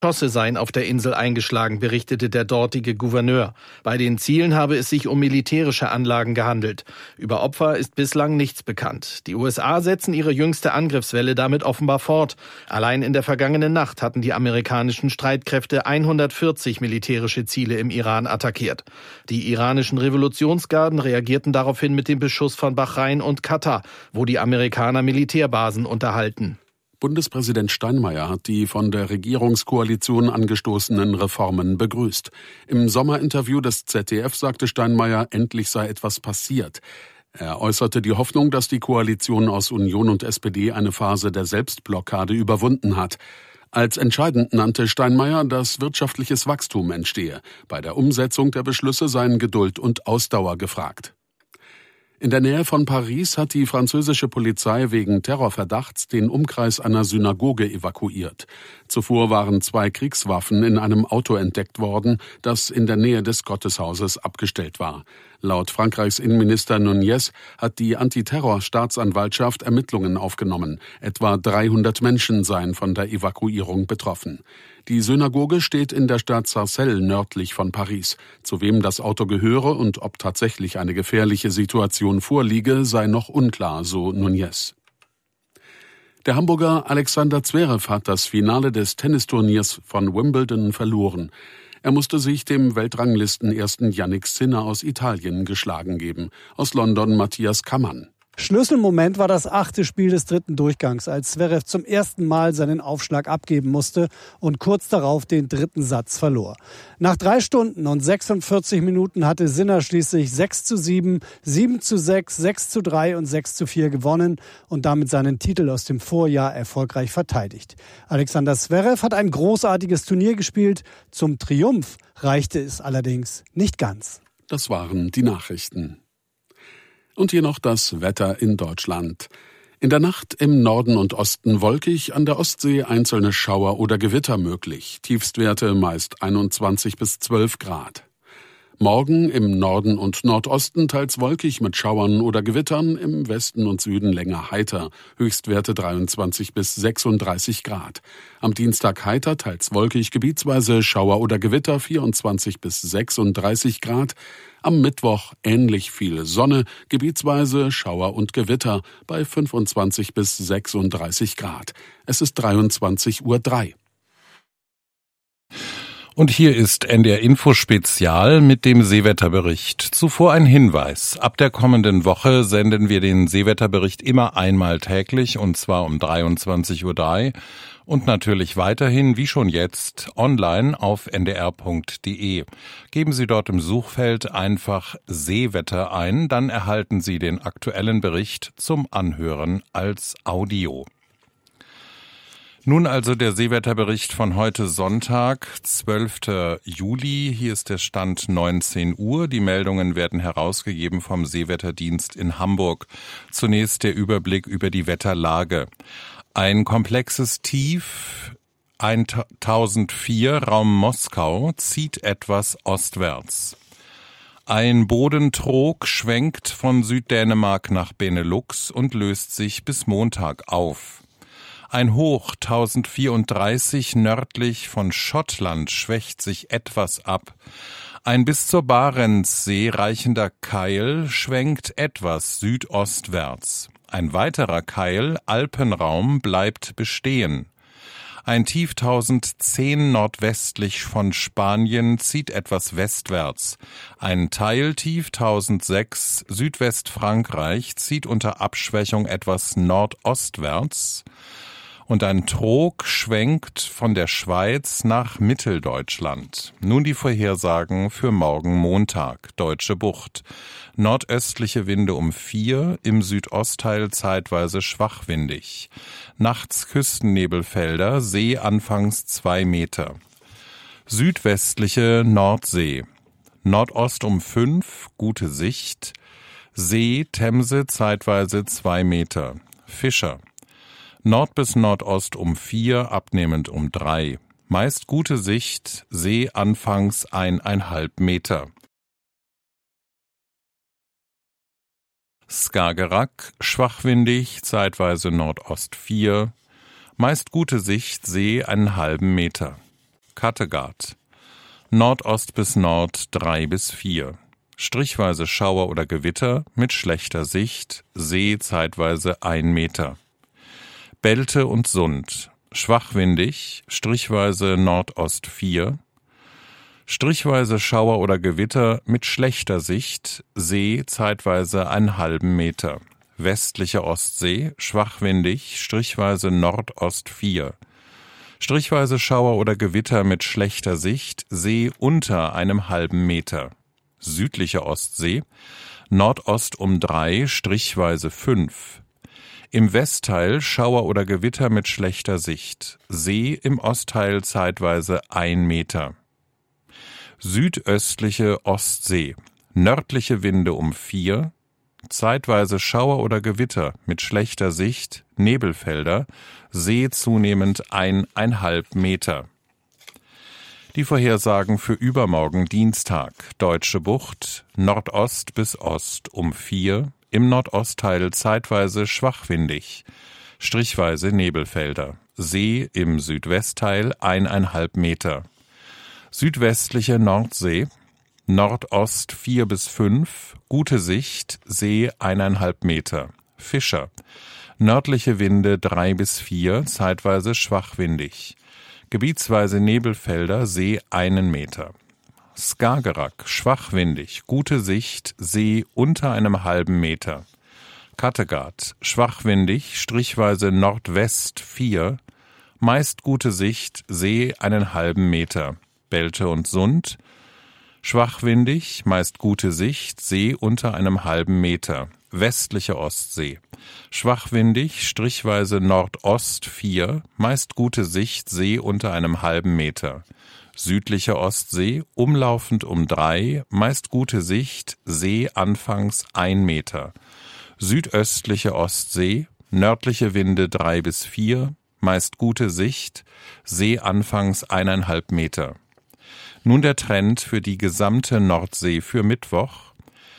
Geschosse seien auf der Insel eingeschlagen, berichtete der dortige Gouverneur. Bei den Zielen habe es sich um militärische Anlagen gehandelt. Über Opfer ist bislang nichts bekannt. Die USA setzen ihre jüngste Angriffswelle damit offenbar fort. Allein in der vergangenen Nacht hatten die amerikanischen Streitkräfte 140 militärische Ziele im Iran attackiert. Die iranischen Revolutionsgarden reagierten daraufhin mit dem Beschuss von Bahrain und Katar, wo die Amerikaner Militärbasen unterhalten. Bundespräsident Steinmeier hat die von der Regierungskoalition angestoßenen Reformen begrüßt. Im Sommerinterview des ZDF sagte Steinmeier, endlich sei etwas passiert. Er äußerte die Hoffnung, dass die Koalition aus Union und SPD eine Phase der Selbstblockade überwunden hat. Als entscheidend nannte Steinmeier, dass wirtschaftliches Wachstum entstehe. Bei der Umsetzung der Beschlüsse seien Geduld und Ausdauer gefragt. In der Nähe von Paris hat die französische Polizei wegen Terrorverdachts den Umkreis einer Synagoge evakuiert. Zuvor waren 2 Kriegswaffen in einem Auto entdeckt worden, das in der Nähe des Gotteshauses abgestellt war. Laut Frankreichs Innenminister Nunez hat die Antiterror-Staatsanwaltschaft Ermittlungen aufgenommen. Etwa 300 Menschen seien von der Evakuierung betroffen. Die Synagoge steht in der Stadt Sarcelles nördlich von Paris. Zu wem das Auto gehöre und ob tatsächlich eine gefährliche Situation vorliege, sei noch unklar, so Nunez. Der Hamburger Alexander Zverev hat das Finale des Tennisturniers von Wimbledon verloren. Er musste sich dem Weltranglistenersten Jannik Sinner aus Italien geschlagen geben. Aus London Matthias Kammann. Schlüsselmoment war das 8. Spiel des 3. Durchgangs, als Zverev zum ersten Mal seinen Aufschlag abgeben musste und kurz darauf den 3. Satz verlor. Nach 3 Stunden und 46 Minuten hatte Sinner schließlich 6:7, 7:6, 6:3 und 6:4 gewonnen und damit seinen Titel aus dem Vorjahr erfolgreich verteidigt. Alexander Zverev hat ein großartiges Turnier gespielt. Zum Triumph reichte es allerdings nicht ganz. Das waren die Nachrichten. Und hier noch das Wetter in Deutschland. In der Nacht im Norden und Osten wolkig, an der Ostsee einzelne Schauer oder Gewitter möglich. Tiefstwerte meist 21 bis 12 Grad. Morgen im Norden und Nordosten teils wolkig mit Schauern oder Gewittern, im Westen und Süden länger heiter, Höchstwerte 23 bis 36 Grad. Am Dienstag heiter, teils wolkig, gebietsweise Schauer oder Gewitter 24 bis 36 Grad. Am Mittwoch ähnlich viel Sonne, gebietsweise Schauer und Gewitter bei 25 bis 36 Grad. Es ist 23:03 Uhr. Und hier ist NDR Info Spezial mit dem Seewetterbericht. Zuvor ein Hinweis. Ab der kommenden Woche senden wir den Seewetterbericht immer einmal täglich, und zwar um 23:03 Uhr. Und natürlich weiterhin, wie schon jetzt, online auf ndr.de. Geben Sie dort im Suchfeld einfach Seewetter ein, dann erhalten Sie den aktuellen Bericht zum Anhören als Audio. Nun also der Seewetterbericht von heute Sonntag, 12. Juli. Hier ist der Stand 19 Uhr. Die Meldungen werden herausgegeben vom Seewetterdienst in Hamburg. Zunächst der Überblick über die Wetterlage. Ein komplexes Tief 1004 Raum Moskau zieht etwas ostwärts. Ein Bodentrog schwenkt von Süddänemark nach Benelux und löst sich bis Montag auf. Ein Hoch 1034 nördlich von Schottland schwächt sich etwas ab. Ein bis zur Barentssee reichender Keil schwenkt etwas südostwärts. Ein weiterer Keil, Alpenraum, bleibt bestehen. Ein Tief 1010 nordwestlich von Spanien zieht etwas westwärts. Ein Teiltief 1006 Südwestfrankreich zieht unter Abschwächung etwas nordostwärts. Und ein Trog schwenkt von der Schweiz nach Mitteldeutschland. Nun die Vorhersagen für morgen Montag. Deutsche Bucht. Nordöstliche Winde um 4, im Südostteil zeitweise schwachwindig. Nachts Küstennebelfelder, See anfangs 2 Meter. Südwestliche Nordsee. Nordost um 5, gute Sicht. See Themse zeitweise 2 Meter. Fischer. Nord bis Nordost um 4, abnehmend um 3. Meist gute Sicht, See anfangs 1,5 Meter. Skagerrak, schwachwindig, zeitweise Nordost 4. Meist gute Sicht, See 1,5 Meter. Kattegat. Nordost bis Nord 3 bis 4. Strichweise Schauer oder Gewitter mit schlechter Sicht, See zeitweise 1 Meter. Belte und Sund. Schwach windig, strichweise Nordost 4. Strichweise Schauer oder Gewitter mit schlechter Sicht, See zeitweise 1,5 Meter. Westliche Ostsee, schwach windig, strichweise Nordost 4. Strichweise Schauer oder Gewitter mit schlechter Sicht, See unter 1,5 Meter. Südliche Ostsee, Nordost um 3, strichweise 5. Im Westteil Schauer oder Gewitter mit schlechter Sicht, See im Ostteil zeitweise 1 Meter. Südöstliche Ostsee, nördliche Winde um 4, zeitweise Schauer oder Gewitter mit schlechter Sicht, Nebelfelder, See zunehmend 1,5 Meter. Die Vorhersagen für übermorgen Dienstag. Deutsche Bucht, Nordost bis Ost um 4, im Nordostteil zeitweise schwachwindig, strichweise Nebelfelder, See im Südwestteil 1,5 Meter. Südwestliche Nordsee, Nordost 4 bis 5, gute Sicht, See 1,5 Meter. Fischer, nördliche Winde 3 bis 4, zeitweise schwachwindig. Gebietsweise Nebelfelder, See 1 Meter. Skagerrak, schwachwindig, gute Sicht, See unter 1,5 Meter. Kattegat, schwachwindig, strichweise Nordwest 4, meist gute Sicht, See 1,5 Meter. Belte und Sund, schwachwindig, meist gute Sicht, See unter 1,5 Meter. Westliche Ostsee, schwachwindig, strichweise Nordost 4, meist gute Sicht, See unter 1,5 Meter. Südliche Ostsee, umlaufend um 3, meist gute Sicht, See anfangs 1 Meter. Südöstliche Ostsee, nördliche Winde 3 bis 4, meist gute Sicht, See anfangs 1,5 Meter. Nun der Trend für die gesamte Nordsee für Mittwoch.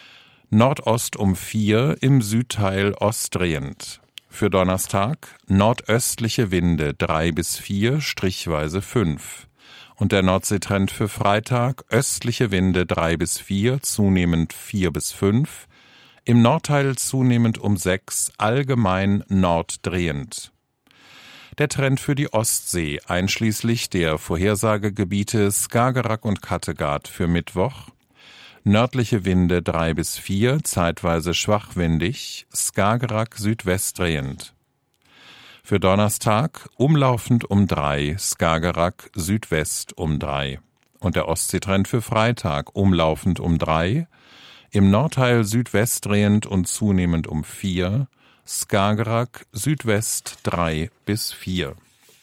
Nordost um 4, im Südteil ostdrehend. Für Donnerstag nordöstliche Winde 3 bis 4, strichweise 5. Und der Nordseetrend für Freitag östliche Winde 3 bis 4, zunehmend 4 bis 5. Im Nordteil zunehmend um 6, allgemein norddrehend. Der Trend für die Ostsee, einschließlich der Vorhersagegebiete Skagerrak und Kattegat für Mittwoch. Nördliche Winde 3 bis 4, zeitweise schwachwindig, Skagerrak südwestdrehend. Für Donnerstag umlaufend um 3, Skagerrak südwest um 3. Und der Ostseetrend für Freitag umlaufend um 3, im Nordteil südwestdrehend und zunehmend um 4, Skagerrak Südwest 3 bis 4.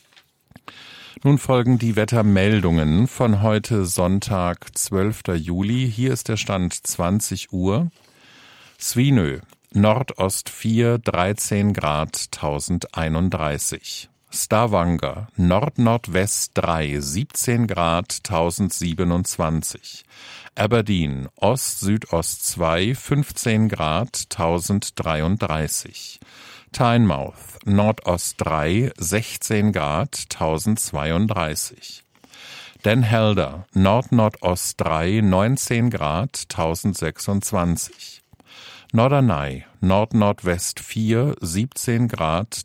Nun folgen die Wettermeldungen von heute Sonntag, 12. Juli. Hier ist der Stand 20 Uhr. Svinö, Nordost 4, 13 Grad, 1031. Stavanger, Nord-Nordwest 3, 17 Grad, 1027. Aberdeen, Ost-Südost 2, 15 Grad, 1033. Tynemouth, Nordost 3, 16 Grad, 1032. Den Helder, Nord-Nordost 3, 19 Grad, 1026. Norderney, Nord-Nordwest 4, 17 Grad,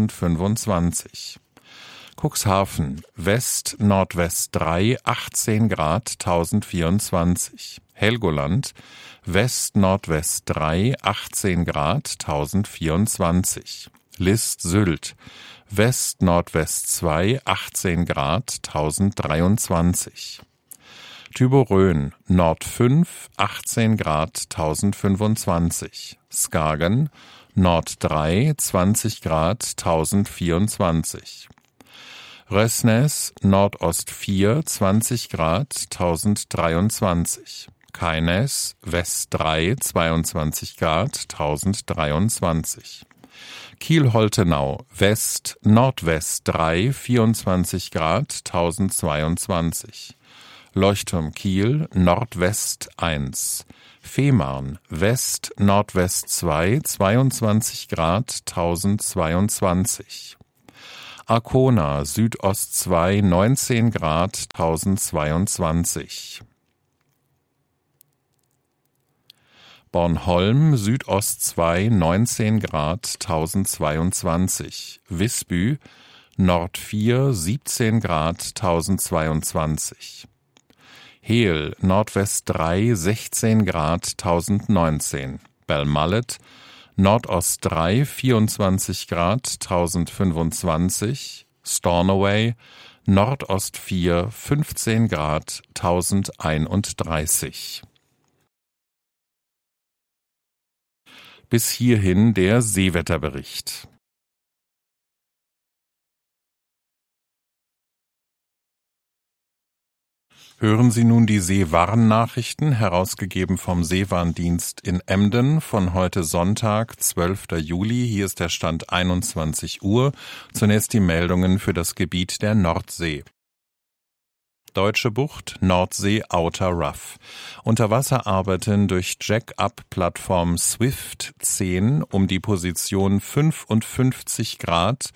1025. Cuxhaven, West-Nordwest 3, 18 Grad, 1024. Helgoland, West-Nordwest 3, 18 Grad, 1024. List-Sylt, West-Nordwest 2, 18 Grad, 1023. Thyborøn, Nord 5, 18 Grad, 1025. Skagen, Nord 3, 20 Grad, 1024. Røsnes, Nordost 4, 20 Grad, 1023. Keines, West 3, 22 Grad, 1023. Kiel-Holtenau, West, Nordwest 3, 24 Grad, 1022. Leuchtturm Kiel, Nordwest 1. Fehmarn, West, Nordwest 2, 22 Grad, 1022. Arkona Südost 2 19 Grad 1022. Bornholm Südost 2 19 Grad 1022. Visby Nord 4 17 Grad 1022. Heel Nordwest 3 16 Grad 1019. Belmallet Nordost 3 24 Grad 1025. Stornoway Nordost 4 15 Grad 1031. Bis hierhin der Seewetterbericht. Hören Sie nun die Seewarnnachrichten, herausgegeben vom Seewarndienst in Emden von heute Sonntag, 12. Juli. Hier ist der Stand 21 Uhr. Zunächst die Meldungen für das Gebiet der Nordsee. Deutsche Bucht, Nordsee, Outer Rough. Unterwasserarbeiten durch Jack-Up-Plattform Swift 10 um die Position 55 Grad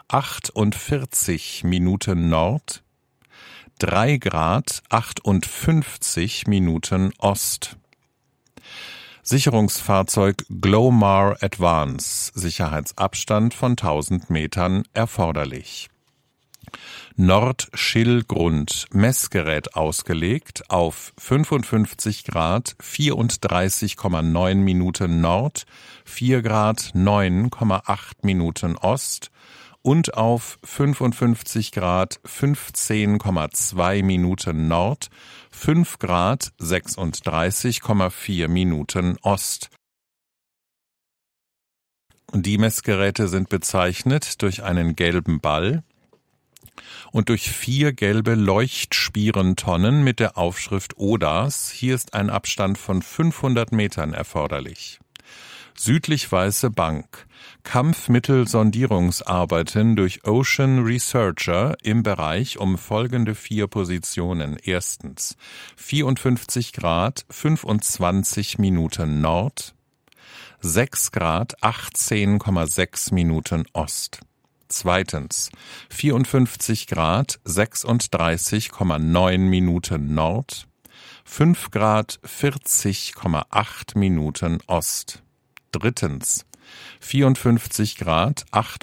48 Minuten Nord, 3 Grad 58 Minuten Ost. Sicherungsfahrzeug Glomar Advance, Sicherheitsabstand von 1000 Metern erforderlich. Nordschillgrund, Messgerät ausgelegt auf 55 Grad 34,9 Minuten Nord, 4 Grad 9,8 Minuten Ost und auf 55 Grad 15,2 Minuten Nord, 5 Grad 36,4 Minuten Ost. Die Messgeräte sind bezeichnet durch einen gelben Ball und durch 4 gelbe Leuchtspierentonnen mit der Aufschrift ODAS. Hier ist ein Abstand von 500 Metern erforderlich. Südlich Weiße Bank. Kampfmittelsondierungsarbeiten durch Ocean Researcher im Bereich um folgende 4 Positionen. Erstens 54 Grad 25 Minuten Nord, 6 Grad 18,6 Minuten Ost. Zweitens 54 Grad 36,9 Minuten Nord, 5 Grad 40,8 Minuten Ost. Drittens 54 Grad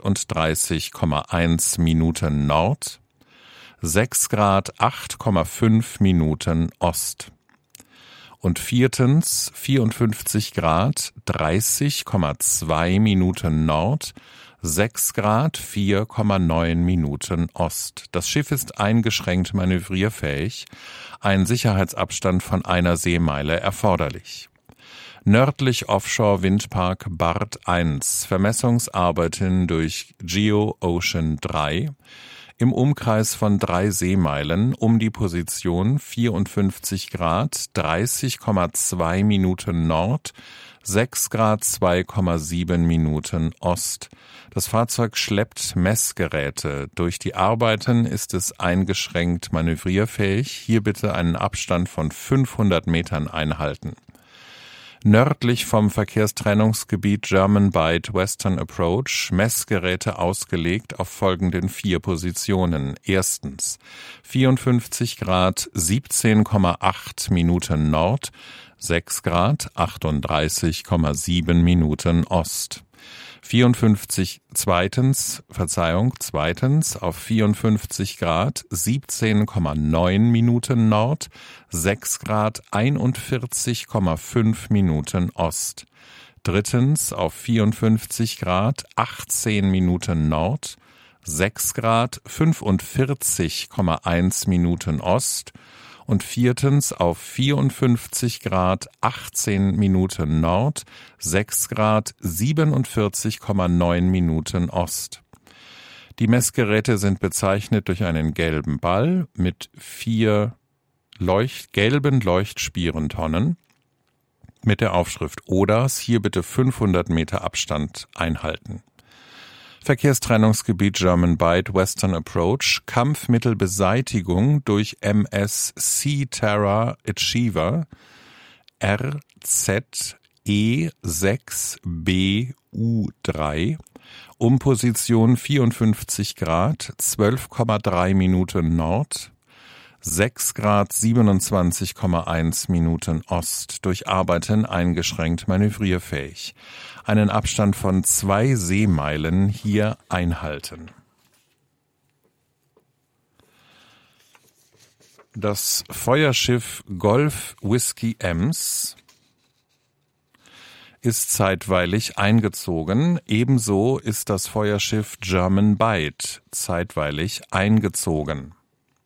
38,1 Minuten Nord, 6 Grad 8,5 Minuten Ost. Und viertens 54 Grad 30,2 Minuten Nord, 6 Grad 4,9 Minuten Ost. Das Schiff ist eingeschränkt manövrierfähig, ein Sicherheitsabstand von 1 Seemeile erforderlich. Nördlich Offshore Windpark Barth 1, Vermessungsarbeiten durch Geo-Ocean 3 im Umkreis von 3 Seemeilen um die Position 54 Grad 30,2 Minuten Nord, 6 Grad 2,7 Minuten Ost. Das Fahrzeug schleppt Messgeräte. Durch die Arbeiten ist es eingeschränkt manövrierfähig. Hier bitte einen Abstand von 500 Metern einhalten. Nördlich vom Verkehrstrennungsgebiet German Bight Western Approach Messgeräte ausgelegt auf folgenden 4 Positionen. Erstens 54 Grad 17,8 Minuten Nord, 6 Grad 38,7 Minuten Ost. Zweitens auf 54 Grad 17,9 Minuten Nord, 6 Grad 41,5 Minuten Ost. Drittens auf 54 Grad 18 Minuten Nord, 6 Grad 45,1 Minuten Ost. Und viertens auf 54 Grad 18 Minuten Nord, 6 Grad 47,9 Minuten Ost. Die Messgeräte sind bezeichnet durch einen gelben Ball mit 4 gelben Leuchtspierentonnen mit der Aufschrift ODAS. Hier bitte 500 Meter Abstand einhalten. Verkehrstrennungsgebiet German Bight Western Approach, Kampfmittelbeseitigung durch MS Sea Terror Achiever RZE6BU3 Um Position 54 Grad, 12,3 Minuten Nord, 6 Grad 27,1 Minuten Ost, durch Arbeiten eingeschränkt manövrierfähig. Einen Abstand von 2 Seemeilen hier einhalten. Das Feuerschiff Golf Whiskey Ems ist zeitweilig eingezogen. Ebenso ist das Feuerschiff German Bight zeitweilig eingezogen.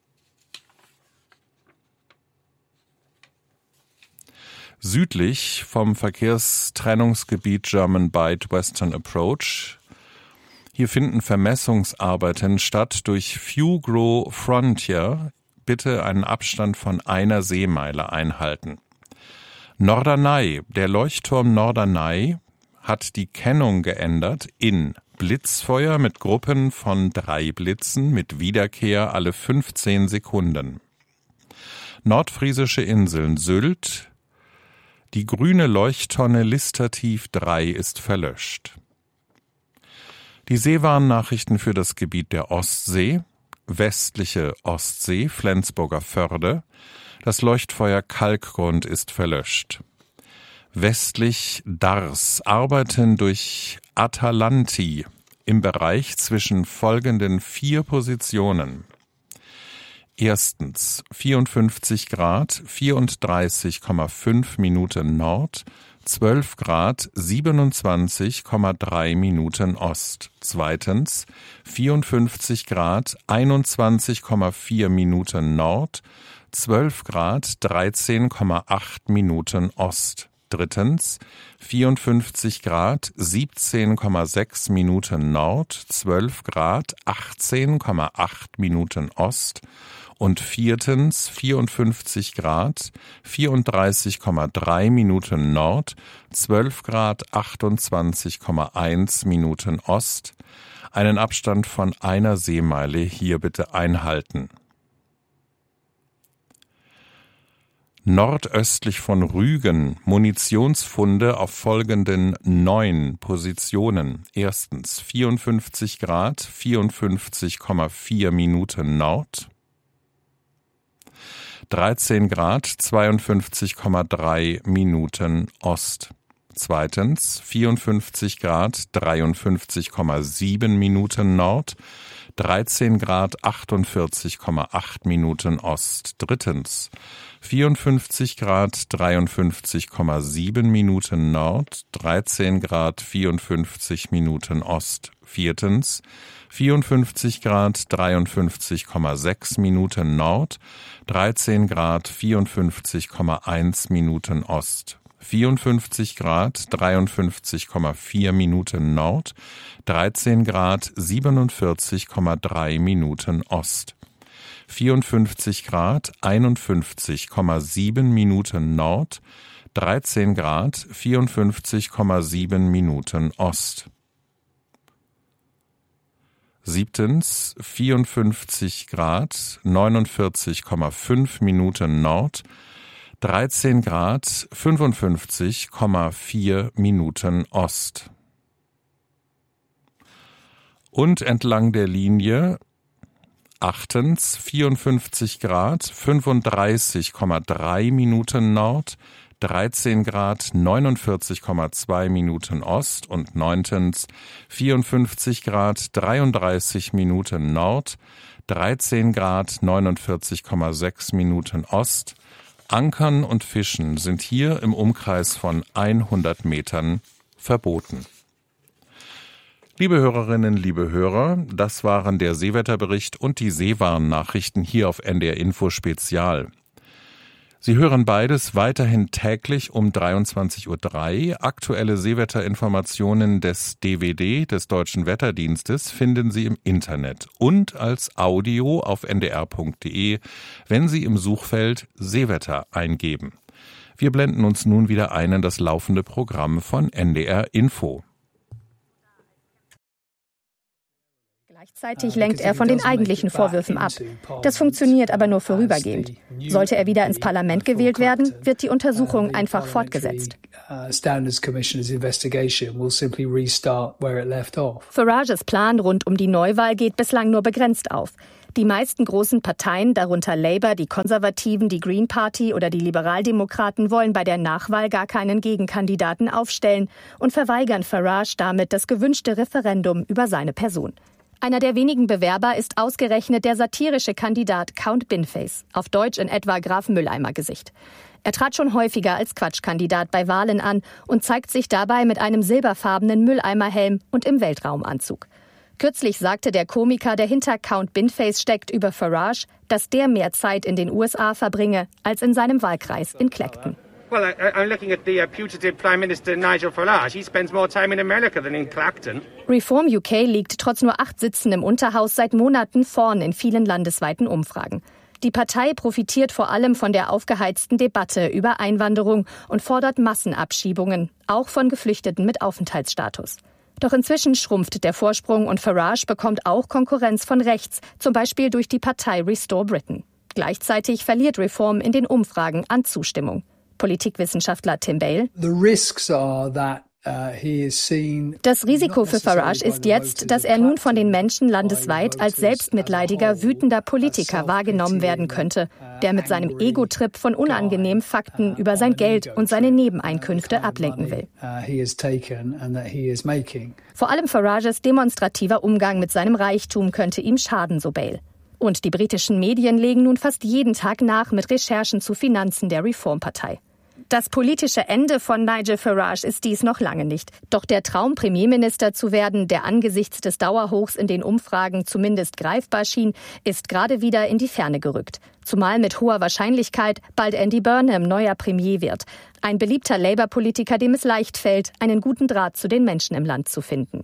Südlich vom Verkehrstrennungsgebiet German Bight Western Approach. Hier finden Vermessungsarbeiten statt durch Fugro Frontier. Bitte einen Abstand von 1 Seemeile einhalten. Norderney, der Leuchtturm Norderney hat die Kennung geändert in Blitzfeuer mit Gruppen von 3 Blitzen mit Wiederkehr alle 15 Sekunden. Nordfriesische Inseln Sylt, die grüne Leuchttonne Listertief 3 ist verlöscht. Die Seewarnnachrichten für das Gebiet der Ostsee, westliche Ostsee, Flensburger Förde. Das Leuchtfeuer Kalkgrund ist verlöscht. Westlich Dars arbeiten durch Atalanti im Bereich zwischen folgenden 4 Positionen. Erstens 54 Grad 34,5 Minuten Nord, 12 Grad 27,3 Minuten Ost. Zweitens 54 Grad 21,4 Minuten Nord, 12 Grad 13,8 Minuten Ost. Drittens 54 Grad 17,6 Minuten Nord, 12 Grad 18,8 Minuten Ost. Und viertens 54 Grad 34,3 Minuten Nord, 12 Grad 28,1 Minuten Ost. Einen Abstand von 1 Seemeile hier bitte einhalten. Nordöstlich von Rügen Munitionsfunde auf folgenden 9 Positionen. Erstens 54 Grad 54,4 Minuten Nord, 13 Grad 52,3 Minuten Ost. Zweitens 54 Grad 53,7 Minuten Nord, 13 Grad 48,8 Minuten Ost. Drittens 54 Grad 53,7 Minuten Nord, 13 Grad 54 Minuten Ost. Viertens 54 Grad 53,6 Minuten Nord, 13 Grad 54,1 Minuten Ost. 54 Grad 53,4 Minuten Nord, 13 Grad 47,3 Minuten Ost. 54 Grad 51,7 Minuten Nord, 13 Grad 54,7 Minuten Ost. Siebtens 54 Grad 49,5 Minuten Nord, 13 Grad 55,4 Minuten Ost. Und entlang der Linie achtens 54 Grad 35,3 Minuten Nord, 13 Grad 49,2 Minuten Ost und neuntens 54 Grad 33 Minuten Nord, 13 Grad 49,6 Minuten Ost. Ankern und Fischen sind hier im Umkreis von 100 Metern verboten. Liebe Hörerinnen, liebe Hörer, das waren der Seewetterbericht und die Seewarnnachrichten hier auf NDR Info Spezial. Sie hören beides weiterhin täglich um 23:03 Uhr. Aktuelle Seewetterinformationen des DWD, des Deutschen Wetterdienstes, finden Sie im Internet und als Audio auf ndr.de, wenn Sie im Suchfeld Seewetter eingeben. Wir blenden uns nun wieder ein in das laufende Programm von NDR Info. Gleichzeitig lenkt er von den eigentlichen Vorwürfen ab. Das funktioniert aber nur vorübergehend. Sollte er wieder ins Parlament gewählt werden, wird die Untersuchung einfach fortgesetzt. Farages Plan rund um die Neuwahl geht bislang nur begrenzt auf. Die meisten großen Parteien, darunter Labour, die Konservativen, die Green Party oder die Liberaldemokraten, wollen bei der Nachwahl gar keinen Gegenkandidaten aufstellen und verweigern Farage damit das gewünschte Referendum über seine Person. Einer der wenigen Bewerber ist ausgerechnet der satirische Kandidat Count Binface, auf Deutsch in etwa Graf Mülleimer-Gesicht. Er trat schon häufiger als Quatschkandidat bei Wahlen an und zeigt sich dabei mit einem silberfarbenen Mülleimerhelm und im Weltraumanzug. Kürzlich sagte der Komiker, der hinter Count Binface steckt, über Farage, dass der mehr Zeit in den USA verbringe als in seinem Wahlkreis in Clacton. Well, I'm looking at the putative Prime Minister Nigel Farage. He spends more time in America than in Clacton. Reform UK liegt trotz nur 8 Sitzen im Unterhaus seit Monaten vorn in vielen landesweiten Umfragen. Die Partei profitiert vor allem von der aufgeheizten Debatte über Einwanderung und fordert Massenabschiebungen, auch von Geflüchteten mit Aufenthaltsstatus. Doch inzwischen schrumpft der Vorsprung und Farage bekommt auch Konkurrenz von rechts, zum Beispiel durch die Partei Restore Britain. Gleichzeitig verliert Reform in den Umfragen an Zustimmung. Politikwissenschaftler Tim Bale: Das Risiko für Farage ist jetzt, dass er nun von den Menschen landesweit als selbstmitleidiger, wütender Politiker wahrgenommen werden könnte, der mit seinem Ego-Trip von unangenehmen Fakten über sein Geld und seine Nebeneinkünfte ablenken will. Vor allem Farages demonstrativer Umgang mit seinem Reichtum könnte ihm schaden, so Bale. Und die britischen Medien legen nun fast jeden Tag nach mit Recherchen zu Finanzen der Reformpartei. Das politische Ende von Nigel Farage ist dies noch lange nicht. Doch der Traum, Premierminister zu werden, der angesichts des Dauerhochs in den Umfragen zumindest greifbar schien, ist gerade wieder in die Ferne gerückt. Zumal mit hoher Wahrscheinlichkeit bald Andy Burnham neuer Premier wird. Ein beliebter Labour-Politiker, dem es leicht fällt, einen guten Draht zu den Menschen im Land zu finden.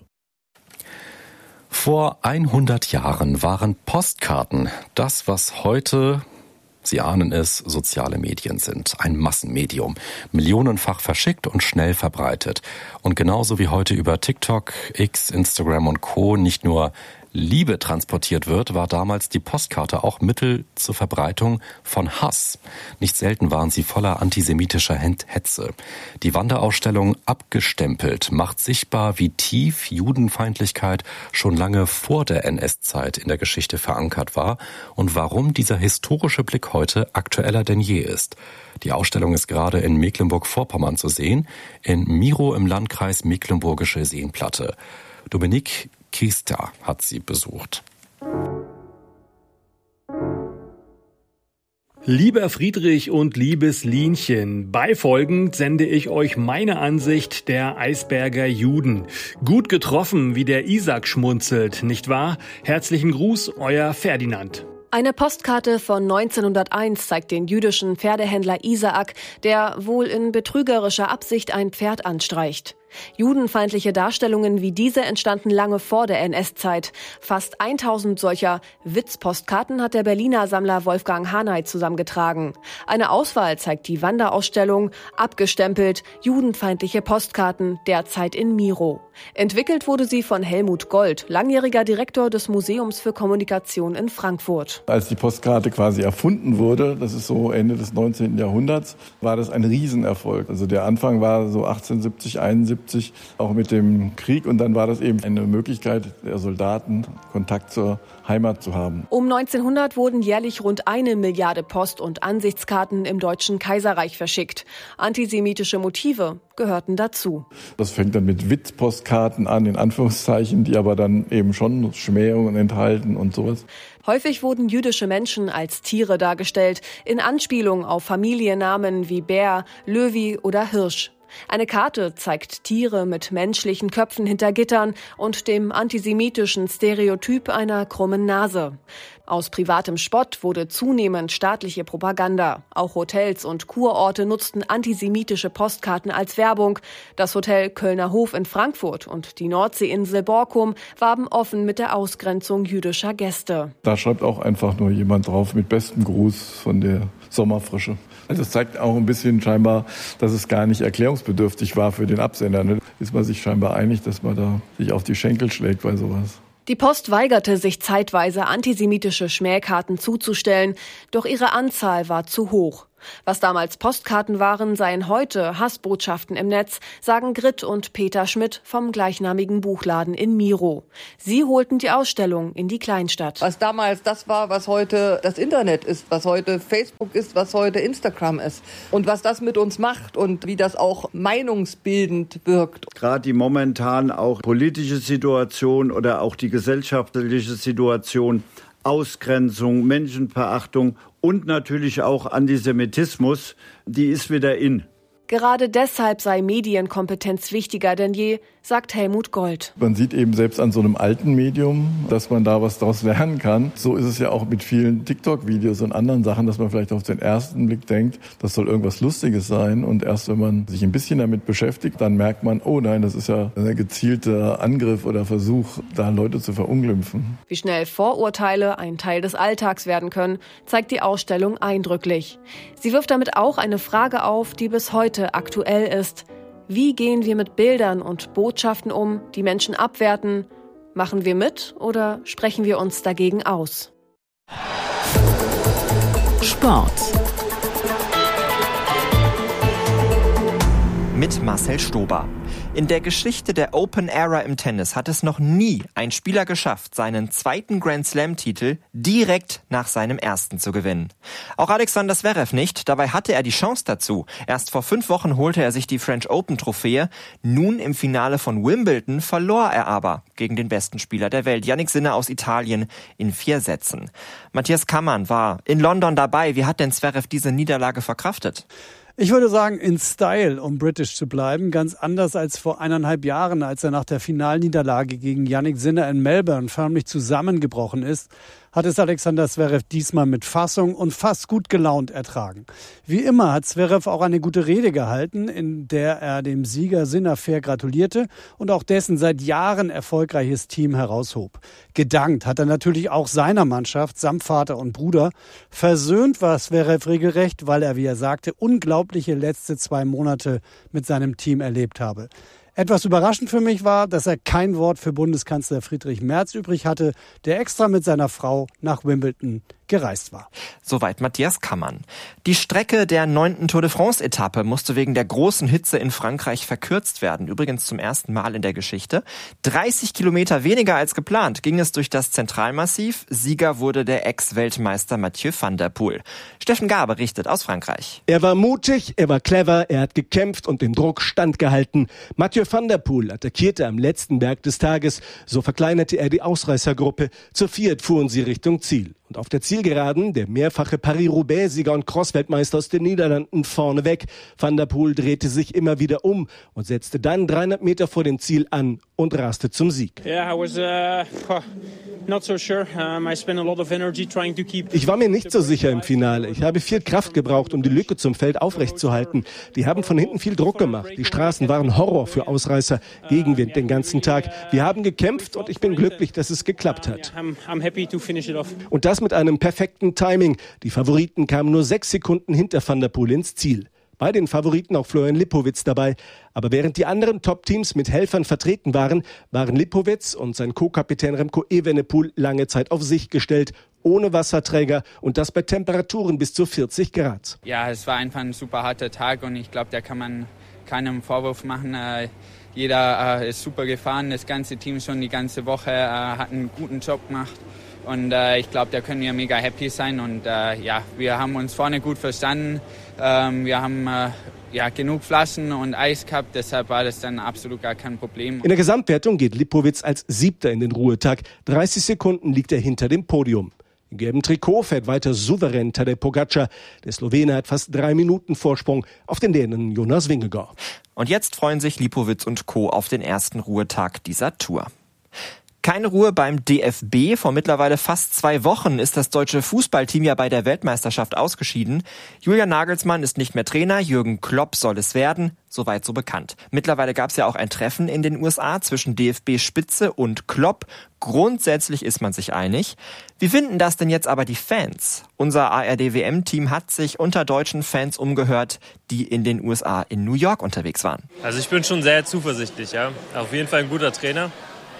Vor 100 Jahren waren Postkarten das, was heute, Sie ahnen es, soziale Medien sind. Ein Massenmedium. Millionenfach verschickt und schnell verbreitet. Und genauso wie heute über TikTok, X, Instagram und Co. nicht nur Liebe transportiert wird, war damals die Postkarte auch Mittel zur Verbreitung von Hass. Nicht selten waren sie voller antisemitischer Hetze. Die Wanderausstellung Abgestempelt macht sichtbar, wie tief Judenfeindlichkeit schon lange vor der NS-Zeit in der Geschichte verankert war und warum dieser historische Blick heute aktueller denn je ist. Die Ausstellung ist gerade in Mecklenburg-Vorpommern zu sehen, in Miro im Landkreis Mecklenburgische Seenplatte. Dominique Kiesta hat sie besucht. Lieber Friedrich und liebes Lienchen, beifolgend sende ich euch meine Ansicht der Eisberger Juden. Gut getroffen, wie der Isaac schmunzelt, nicht wahr? Herzlichen Gruß, euer Ferdinand. Eine Postkarte von 1901 zeigt den jüdischen Pferdehändler Isaak, der wohl in betrügerischer Absicht ein Pferd anstreicht. Judenfeindliche Darstellungen wie diese entstanden lange vor der NS-Zeit. Fast 1000 solcher Witzpostkarten hat der Berliner Sammler Wolfgang Hanay zusammengetragen. Eine Auswahl zeigt die Wanderausstellung Abgestempelt, judenfeindliche Postkarten, derzeit in Miro. Entwickelt wurde sie von Helmut Gold, langjähriger Direktor des Museums für Kommunikation in Frankfurt. Als die Postkarte quasi erfunden wurde, das ist so Ende des 19. Jahrhunderts, war das ein Riesenerfolg. Also der Anfang war so 1870, 71, auch mit dem Krieg. Und dann war das eben eine Möglichkeit der Soldaten, Kontakt zur Heimat zu haben. Um 1900 wurden jährlich rund 1 Milliarde Post- und Ansichtskarten im Deutschen Kaiserreich verschickt. Antisemitische Motive gehörten dazu. Das fängt dann mit Witzpostkarten an, in Anführungszeichen, die aber dann eben schon Schmähungen enthalten und sowas. Häufig wurden jüdische Menschen als Tiere dargestellt, in Anspielung auf Familiennamen wie Bär, Löwy oder Hirsch. Eine Karte zeigt Tiere mit menschlichen Köpfen hinter Gittern und dem antisemitischen Stereotyp einer krummen Nase. Aus privatem Spott wurde zunehmend staatliche Propaganda. Auch Hotels und Kurorte nutzten antisemitische Postkarten als Werbung. Das Hotel Kölner Hof in Frankfurt und die Nordseeinsel Borkum warben offen mit der Ausgrenzung jüdischer Gäste. Da schreibt auch einfach nur jemand drauf mit bestem Gruß von der Sommerfrische. Also es zeigt auch ein bisschen scheinbar, dass es gar nicht erklärungsbedürftig war für den Absender. Ist man sich scheinbar einig, dass man da sich auf die Schenkel schlägt bei sowas. Die Post weigerte sich zeitweise, antisemitische Schmähkarten zuzustellen, doch ihre Anzahl war zu hoch. Was damals Postkarten waren, seien heute Hassbotschaften im Netz, sagen Grit und Peter Schmidt vom gleichnamigen Buchladen in Miro. Sie holten die Ausstellung in die Kleinstadt. Was damals das war, was heute das Internet ist, was heute Facebook ist, was heute Instagram ist. Und was das mit uns macht und wie das auch meinungsbildend wirkt. Gerade die momentan auch politische Situation oder auch die gesellschaftliche Situation, Ausgrenzung, Menschenverachtung und natürlich auch Antisemitismus, die ist wieder in. Gerade deshalb sei Medienkompetenz wichtiger denn je, sagt Helmut Gold. Man sieht eben selbst an so einem alten Medium, dass man da was daraus lernen kann. So ist es ja auch mit vielen TikTok-Videos und anderen Sachen, dass man vielleicht auf den ersten Blick denkt, das soll irgendwas Lustiges sein. Und erst wenn man sich ein bisschen damit beschäftigt, dann merkt man, oh nein, das ist ja ein gezielter Angriff oder Versuch, da Leute zu verunglimpfen. Wie schnell Vorurteile ein Teil des Alltags werden können, zeigt die Ausstellung eindrücklich. Sie wirft damit auch eine Frage auf, die bis heute aktuell ist. Wie gehen wir mit Bildern und Botschaften um, die Menschen abwerten? Machen wir mit oder sprechen wir uns dagegen aus? Sport. Mit Marcel Stober. In der Geschichte der Open Era im Tennis hat es noch nie ein Spieler geschafft, seinen zweiten Grand-Slam-Titel direkt nach seinem ersten zu gewinnen. Auch Alexander Zverev nicht, dabei hatte er die Chance dazu. Erst vor 5 Wochen holte er sich die French Open-Trophäe. Nun im Finale von Wimbledon verlor er aber gegen den besten Spieler der Welt, Jannik Sinner aus Italien, in 4 Sätzen. Matthias Kammann war in London dabei. Wie hat denn Zverev diese Niederlage verkraftet? Ich würde sagen, in Style, um britisch zu bleiben, ganz anders als vor 1,5 Jahren, als er nach der Finalniederlage gegen Jannik Sinner in Melbourne förmlich zusammengebrochen ist, hat es Alexander Zverev diesmal mit Fassung und fast gut gelaunt ertragen. Wie immer hat Zverev auch eine gute Rede gehalten, in der er dem Sieger Sinner fair gratulierte und auch dessen seit Jahren erfolgreiches Team heraushob. Gedankt hat er natürlich auch seiner Mannschaft, samt Vater und Bruder. Versöhnt war Zverev regelrecht, weil er, wie er sagte, unglaubliche letzte 2 Monate mit seinem Team erlebt habe. Etwas überraschend für mich war, dass er kein Wort für Bundeskanzler Friedrich Merz übrig hatte, der extra mit seiner Frau nach Wimbledon gereist war. Soweit Matthias Kammann. Die Strecke der 9. Tour de France-Etappe musste wegen der großen Hitze in Frankreich verkürzt werden. Übrigens zum ersten Mal in der Geschichte. 30 Kilometer weniger als geplant ging es durch das Zentralmassiv. Sieger wurde der Ex-Weltmeister Mathieu van der Poel. Steffen Gahr berichtet aus Frankreich. Er war mutig, er war clever, er hat gekämpft und dem Druck standgehalten. Mathieu van der Poel attackierte am letzten Berg des Tages. So verkleinerte er die Ausreißergruppe. Zu 4 fuhren sie Richtung Ziel. Und auf der Zielgeraden der mehrfache Paris-Roubaix-Sieger und Cross-Weltmeister aus den Niederlanden vorneweg. Van der Poel drehte sich immer wieder um und setzte dann 300 Meter vor dem Ziel an und raste zum Sieg. Ich war mir nicht so sicher im Finale. Ich habe viel Kraft gebraucht, um die Lücke zum Feld aufrechtzuerhalten. Die haben von hinten viel Druck gemacht. Die Straßen waren Horror für Ausreißer. Gegenwind den ganzen Tag. Wir haben gekämpft und ich bin glücklich, dass es geklappt hat. Und das mit einem perfekten Timing. Die Favoriten kamen nur 6 Sekunden hinter Van der Poel ins Ziel. Bei den Favoriten auch Florian Lipowitz dabei. Aber während die anderen Top-Teams mit Helfern vertreten waren, waren Lipowitz und sein Co-Kapitän Remco Evenepoel lange Zeit auf sich gestellt, ohne Wasserträger und das bei Temperaturen bis zu 40 Grad. Ja, es war einfach ein super harter Tag und ich glaube, da kann man keinen Vorwurf machen. Jeder ist super gefahren, das ganze Team schon die ganze Woche hat einen guten Job gemacht. Und ich glaube, da können wir mega happy sein. Und wir haben uns vorne gut verstanden. Wir haben genug Flaschen und Eis gehabt. Deshalb war das dann absolut gar kein Problem. In der Gesamtwertung geht Lipowitz als 7. in den Ruhetag. 30 Sekunden liegt er hinter dem Podium. Im gelben Trikot fährt weiter souverän Tadej Pogačar. Der Slowene hat fast 3 Minuten Vorsprung auf den Dänen Jonas Vingegaard. Und jetzt freuen sich Lipowitz und Co. auf den ersten Ruhetag dieser Tour. Keine Ruhe beim DFB. Vor mittlerweile fast 2 Wochen ist das deutsche Fußballteam ja bei der Weltmeisterschaft ausgeschieden. Julian Nagelsmann ist nicht mehr Trainer, Jürgen Klopp soll es werden. Soweit so bekannt. Mittlerweile gab es ja auch ein Treffen in den USA zwischen DFB-Spitze und Klopp. Grundsätzlich ist man sich einig. Wie finden das denn jetzt aber die Fans? Unser ARD-WM-Team hat sich unter deutschen Fans umgehört, die in den USA in New York unterwegs waren. Also ich bin schon sehr zuversichtlich, ja. Auf jeden Fall ein guter Trainer.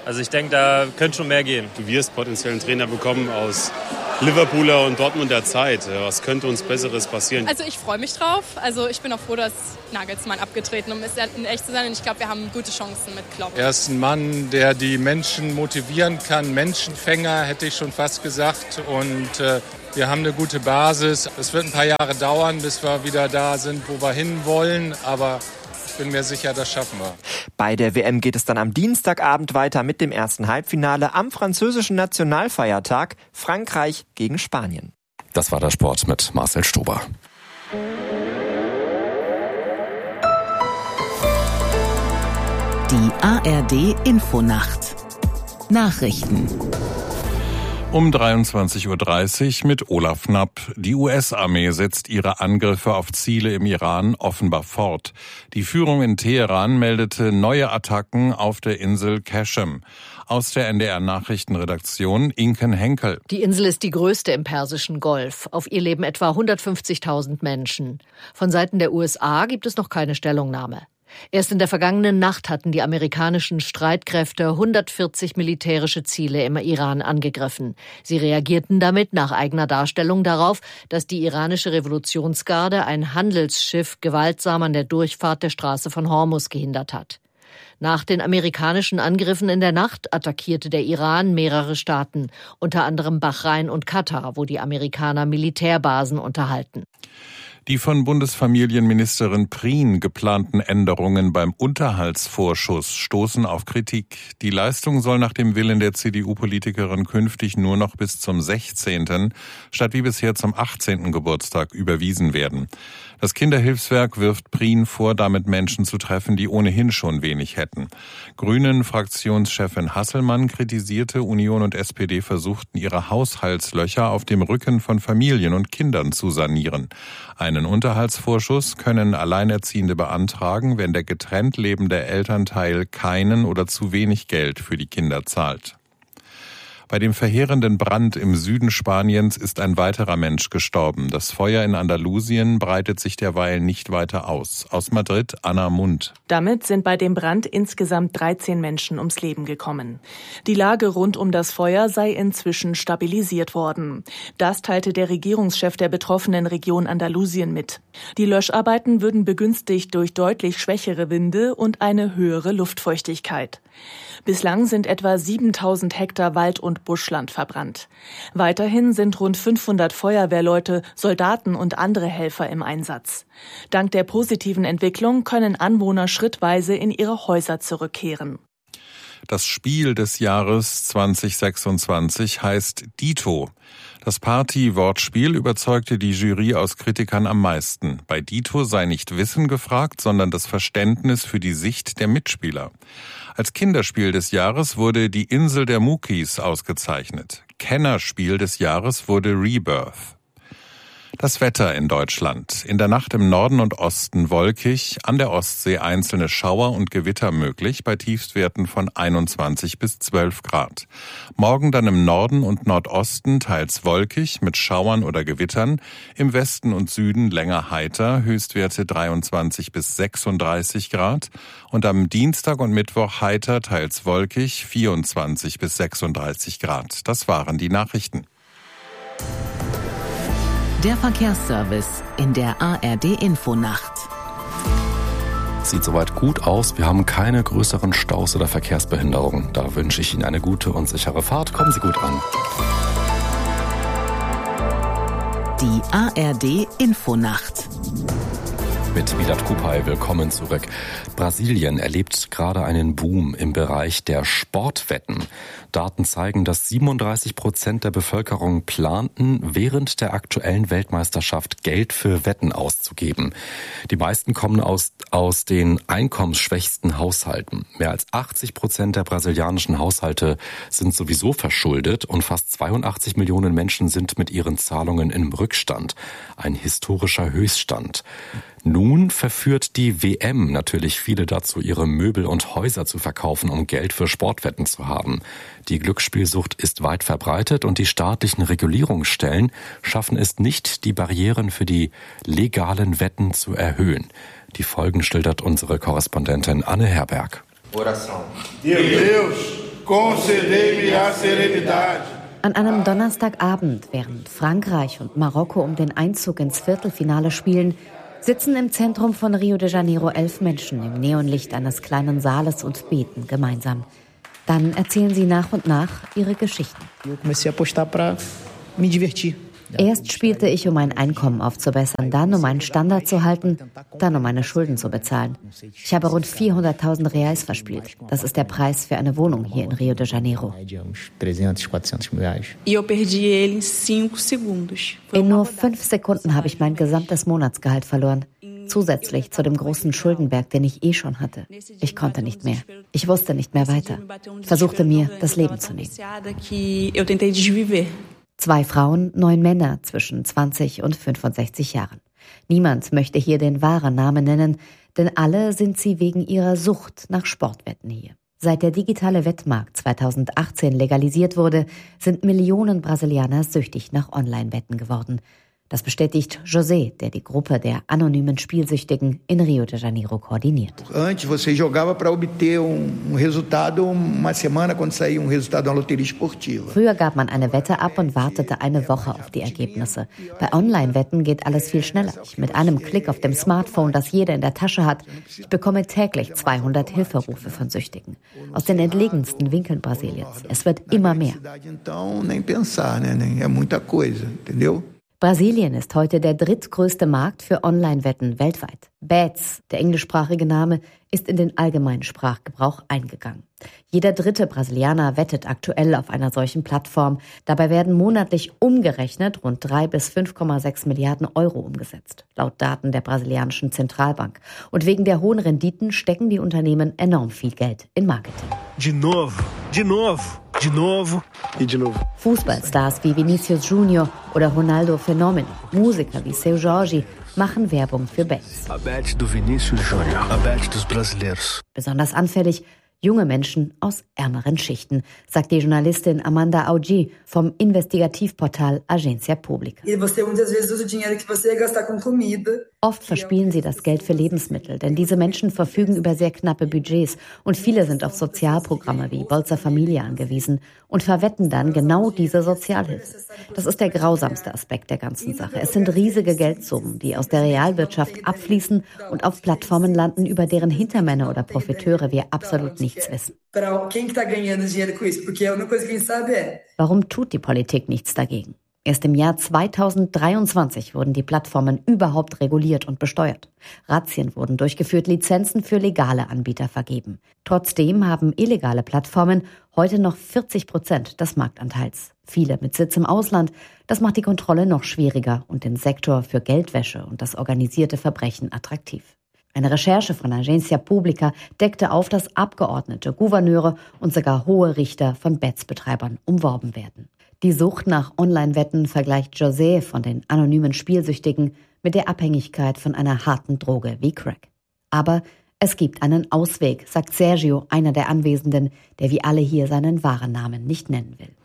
Also ich denke, da könnte schon mehr gehen. Du wirst potenziell einen Trainer bekommen aus Liverpooler und Dortmunder Zeit. Was könnte uns Besseres passieren? Also ich freue mich drauf. Also ich bin auch froh, dass Nagelsmann abgetreten ist, um echt zu sein. Und ich glaube, wir haben gute Chancen mit Klopp. Er ist ein Mann, der die Menschen motivieren kann. Menschenfänger, hätte ich schon fast gesagt. Und wir haben eine gute Basis. Es wird ein paar Jahre dauern, bis wir wieder da sind, wo wir hinwollen. Aber ich bin mir sicher, das schaffen wir. Bei der WM geht es dann am Dienstagabend weiter mit dem ersten Halbfinale am französischen Nationalfeiertag Frankreich gegen Spanien. Das war der Sport mit Marcel Stober. Die ARD Infonacht. Nachrichten. Um 23:30 Uhr mit Olaf Knapp. Die US-Armee setzt ihre Angriffe auf Ziele im Iran offenbar fort. Die Führung in Teheran meldete neue Attacken auf der Insel Qashem. Aus der NDR-Nachrichtenredaktion Inken Henkel. Die Insel ist die größte im Persischen Golf. Auf ihr leben etwa 150.000 Menschen. Von Seiten der USA gibt es noch keine Stellungnahme. Erst in der vergangenen Nacht hatten die amerikanischen Streitkräfte 140 militärische Ziele im Iran angegriffen. Sie reagierten damit nach eigener Darstellung darauf, dass die iranische Revolutionsgarde ein Handelsschiff gewaltsam an der Durchfahrt der Straße von Hormuz gehindert hat. Nach den amerikanischen Angriffen in der Nacht attackierte der Iran mehrere Staaten, unter anderem Bahrain und Katar, wo die Amerikaner Militärbasen unterhalten. Die von Bundesfamilienministerin Prien geplanten Änderungen beim Unterhaltsvorschuss stoßen auf Kritik. Die Leistung soll nach dem Willen der CDU-Politikerin künftig nur noch bis zum 16. statt wie bisher zum 18. Geburtstag überwiesen werden. Das Kinderhilfswerk wirft Prien vor, damit Menschen zu treffen, die ohnehin schon wenig hätten. Grünen-Fraktionschefin Hasselmann kritisierte, Union und SPD versuchten, ihre Haushaltslöcher auf dem Rücken von Familien und Kindern zu sanieren. Einen Unterhaltsvorschuss können Alleinerziehende beantragen, wenn der getrennt lebende Elternteil keinen oder zu wenig Geld für die Kinder zahlt. Bei dem verheerenden Brand im Süden Spaniens ist ein weiterer Mensch gestorben. Das Feuer in Andalusien breitet sich derweil nicht weiter aus. Aus Madrid, Anna Mund. Damit sind bei dem Brand insgesamt 13 Menschen ums Leben gekommen. Die Lage rund um das Feuer sei inzwischen stabilisiert worden. Das teilte der Regierungschef der betroffenen Region Andalusien mit. Die Löscharbeiten würden begünstigt durch deutlich schwächere Winde und eine höhere Luftfeuchtigkeit. Bislang sind etwa 7.000 Hektar Wald- und Buschland verbrannt. Weiterhin sind rund 500 Feuerwehrleute, Soldaten und andere Helfer im Einsatz. Dank der positiven Entwicklung können Anwohner schrittweise in ihre Häuser zurückkehren. Das Spiel des Jahres 2026 heißt Dito. Das Party-Wortspiel überzeugte die Jury aus Kritikern am meisten. Bei Dito sei nicht Wissen gefragt, sondern das Verständnis für die Sicht der Mitspieler. Als Kinderspiel des Jahres wurde Die Insel der Muckis ausgezeichnet. Kennerspiel des Jahres wurde Rebirth. Das Wetter in Deutschland. In der Nacht im Norden und Osten wolkig, an der Ostsee einzelne Schauer und Gewitter möglich, bei Tiefstwerten von 21 bis 12 Grad. Morgen dann im Norden und Nordosten teils wolkig mit Schauern oder Gewittern, im Westen und Süden länger heiter, Höchstwerte 23 bis 36 Grad und am Dienstag und Mittwoch heiter, teils wolkig, 24 bis 36 Grad. Das waren die Nachrichten. Der Verkehrsservice in der ARD Infonacht. Sieht soweit gut aus. Wir haben keine größeren Staus oder Verkehrsbehinderungen. Da wünsche ich Ihnen eine gute und sichere Fahrt. Kommen Sie gut an. Die ARD Infonacht. Mit Vidat Kupay, willkommen zurück. Brasilien erlebt gerade einen Boom im Bereich der Sportwetten. Daten zeigen, dass 37% der Bevölkerung planten, während der aktuellen Weltmeisterschaft Geld für Wetten auszugeben. Die meisten kommen aus den einkommensschwächsten Haushalten. Mehr als 80% der brasilianischen Haushalte sind sowieso verschuldet und fast 82 Millionen Menschen sind mit ihren Zahlungen im Rückstand. Ein historischer Höchststand. Nun verführt die WM natürlich viele dazu, ihre Möbel und Häuser zu verkaufen, um Geld für Sportwetten zu haben. Die Glücksspielsucht ist weit verbreitet und die staatlichen Regulierungsstellen schaffen es nicht, die Barrieren für die legalen Wetten zu erhöhen. Die Folgen schildert unsere Korrespondentin Anne Herberg. Oração. Deus, concedei-me a serenidade. An einem Donnerstagabend, während Frankreich und Marokko um den Einzug ins Viertelfinale spielen, sitzen im Zentrum von Rio de Janeiro 11 Menschen im Neonlicht eines kleinen Saales und beten gemeinsam. Dann erzählen sie nach und nach ihre Geschichten. Erst spielte ich, um mein Einkommen aufzubessern, dann um einen Standard zu halten, dann um meine Schulden zu bezahlen. Ich habe rund 400.000 Reais verspielt. Das ist der Preis für eine Wohnung hier in Rio de Janeiro. In nur 5 Sekunden habe ich mein gesamtes Monatsgehalt verloren. Zusätzlich zu dem großen Schuldenberg, den ich schon hatte. Ich konnte nicht mehr. Ich wusste nicht mehr weiter. Ich versuchte mir, das Leben zu nehmen. 2 Frauen, 9 Männer zwischen 20 und 65 Jahren. Niemand möchte hier den wahren Namen nennen, denn alle sind sie wegen ihrer Sucht nach Sportwetten hier. Seit der digitale Wettmarkt 2018 legalisiert wurde, sind Millionen Brasilianer süchtig nach Online-Wetten geworden. Das bestätigt José, der die Gruppe der anonymen Spielsüchtigen in Rio de Janeiro koordiniert. Antes você jogava para obter resultado uma semana quando saía resultado da Loteria Esportiva. Früher gab man eine Wette ab und wartete eine Woche auf die Ergebnisse. Bei Online-Wetten geht alles viel schneller. Mit einem Klick auf dem Smartphone, das jeder in der Tasche hat, ich bekomme täglich 200 Hilferufe von Süchtigen. Aus den entlegensten Winkeln Brasiliens. Es wird immer mehr. Então nem pensar, né? É muita coisa, entendeu? Brasilien ist heute der drittgrößte Markt für Online-Wetten weltweit. Bets, der englischsprachige Name, ist in den allgemeinen Sprachgebrauch eingegangen. Jeder 3. Brasilianer wettet aktuell auf einer solchen Plattform. Dabei werden monatlich umgerechnet rund 3 bis 5,6 Milliarden Euro umgesetzt, laut Daten der brasilianischen Zentralbank. Und wegen der hohen Renditen stecken die Unternehmen enorm viel Geld in Marketing. De novo. Fußballstars wie Vinicius Junior oder Ronaldo Fenômeno, Musiker wie Seu Jorge machen Werbung für Bets. A bet do Vinicius Junior, a bet dos brasileiros. Besonders anfällig junge Menschen aus ärmeren Schichten, sagt die Journalistin Amanda Augi vom Investigativportal Agência Pública. Oft verspielen sie das Geld für Lebensmittel, denn diese Menschen verfügen über sehr knappe Budgets und viele sind auf Sozialprogramme wie Bolsa Familia angewiesen und verwetten dann genau diese Sozialhilfe. Das ist der grausamste Aspekt der ganzen Sache. Es sind riesige Geldsummen, die aus der Realwirtschaft abfließen und auf Plattformen landen, über deren Hintermänner oder Profiteure wir absolut nichts wissen. Warum tut die Politik nichts dagegen? Erst im Jahr 2023 wurden die Plattformen überhaupt reguliert und besteuert. Razzien wurden durchgeführt, Lizenzen für legale Anbieter vergeben. Trotzdem haben illegale Plattformen heute noch 40% des Marktanteils. Viele mit Sitz im Ausland. Das macht die Kontrolle noch schwieriger und den Sektor für Geldwäsche und das organisierte Verbrechen attraktiv. Eine Recherche von Agência Pública deckte auf, dass Abgeordnete, Gouverneure und sogar hohe Richter von Bets-Betreibern umworben werden. Die Sucht nach Online-Wetten vergleicht José von den anonymen Spielsüchtigen mit der Abhängigkeit von einer harten Droge wie Crack. Aber es gibt einen Ausweg, sagt Sergio, einer der Anwesenden, der wie alle hier seinen wahren Namen nicht nennen will.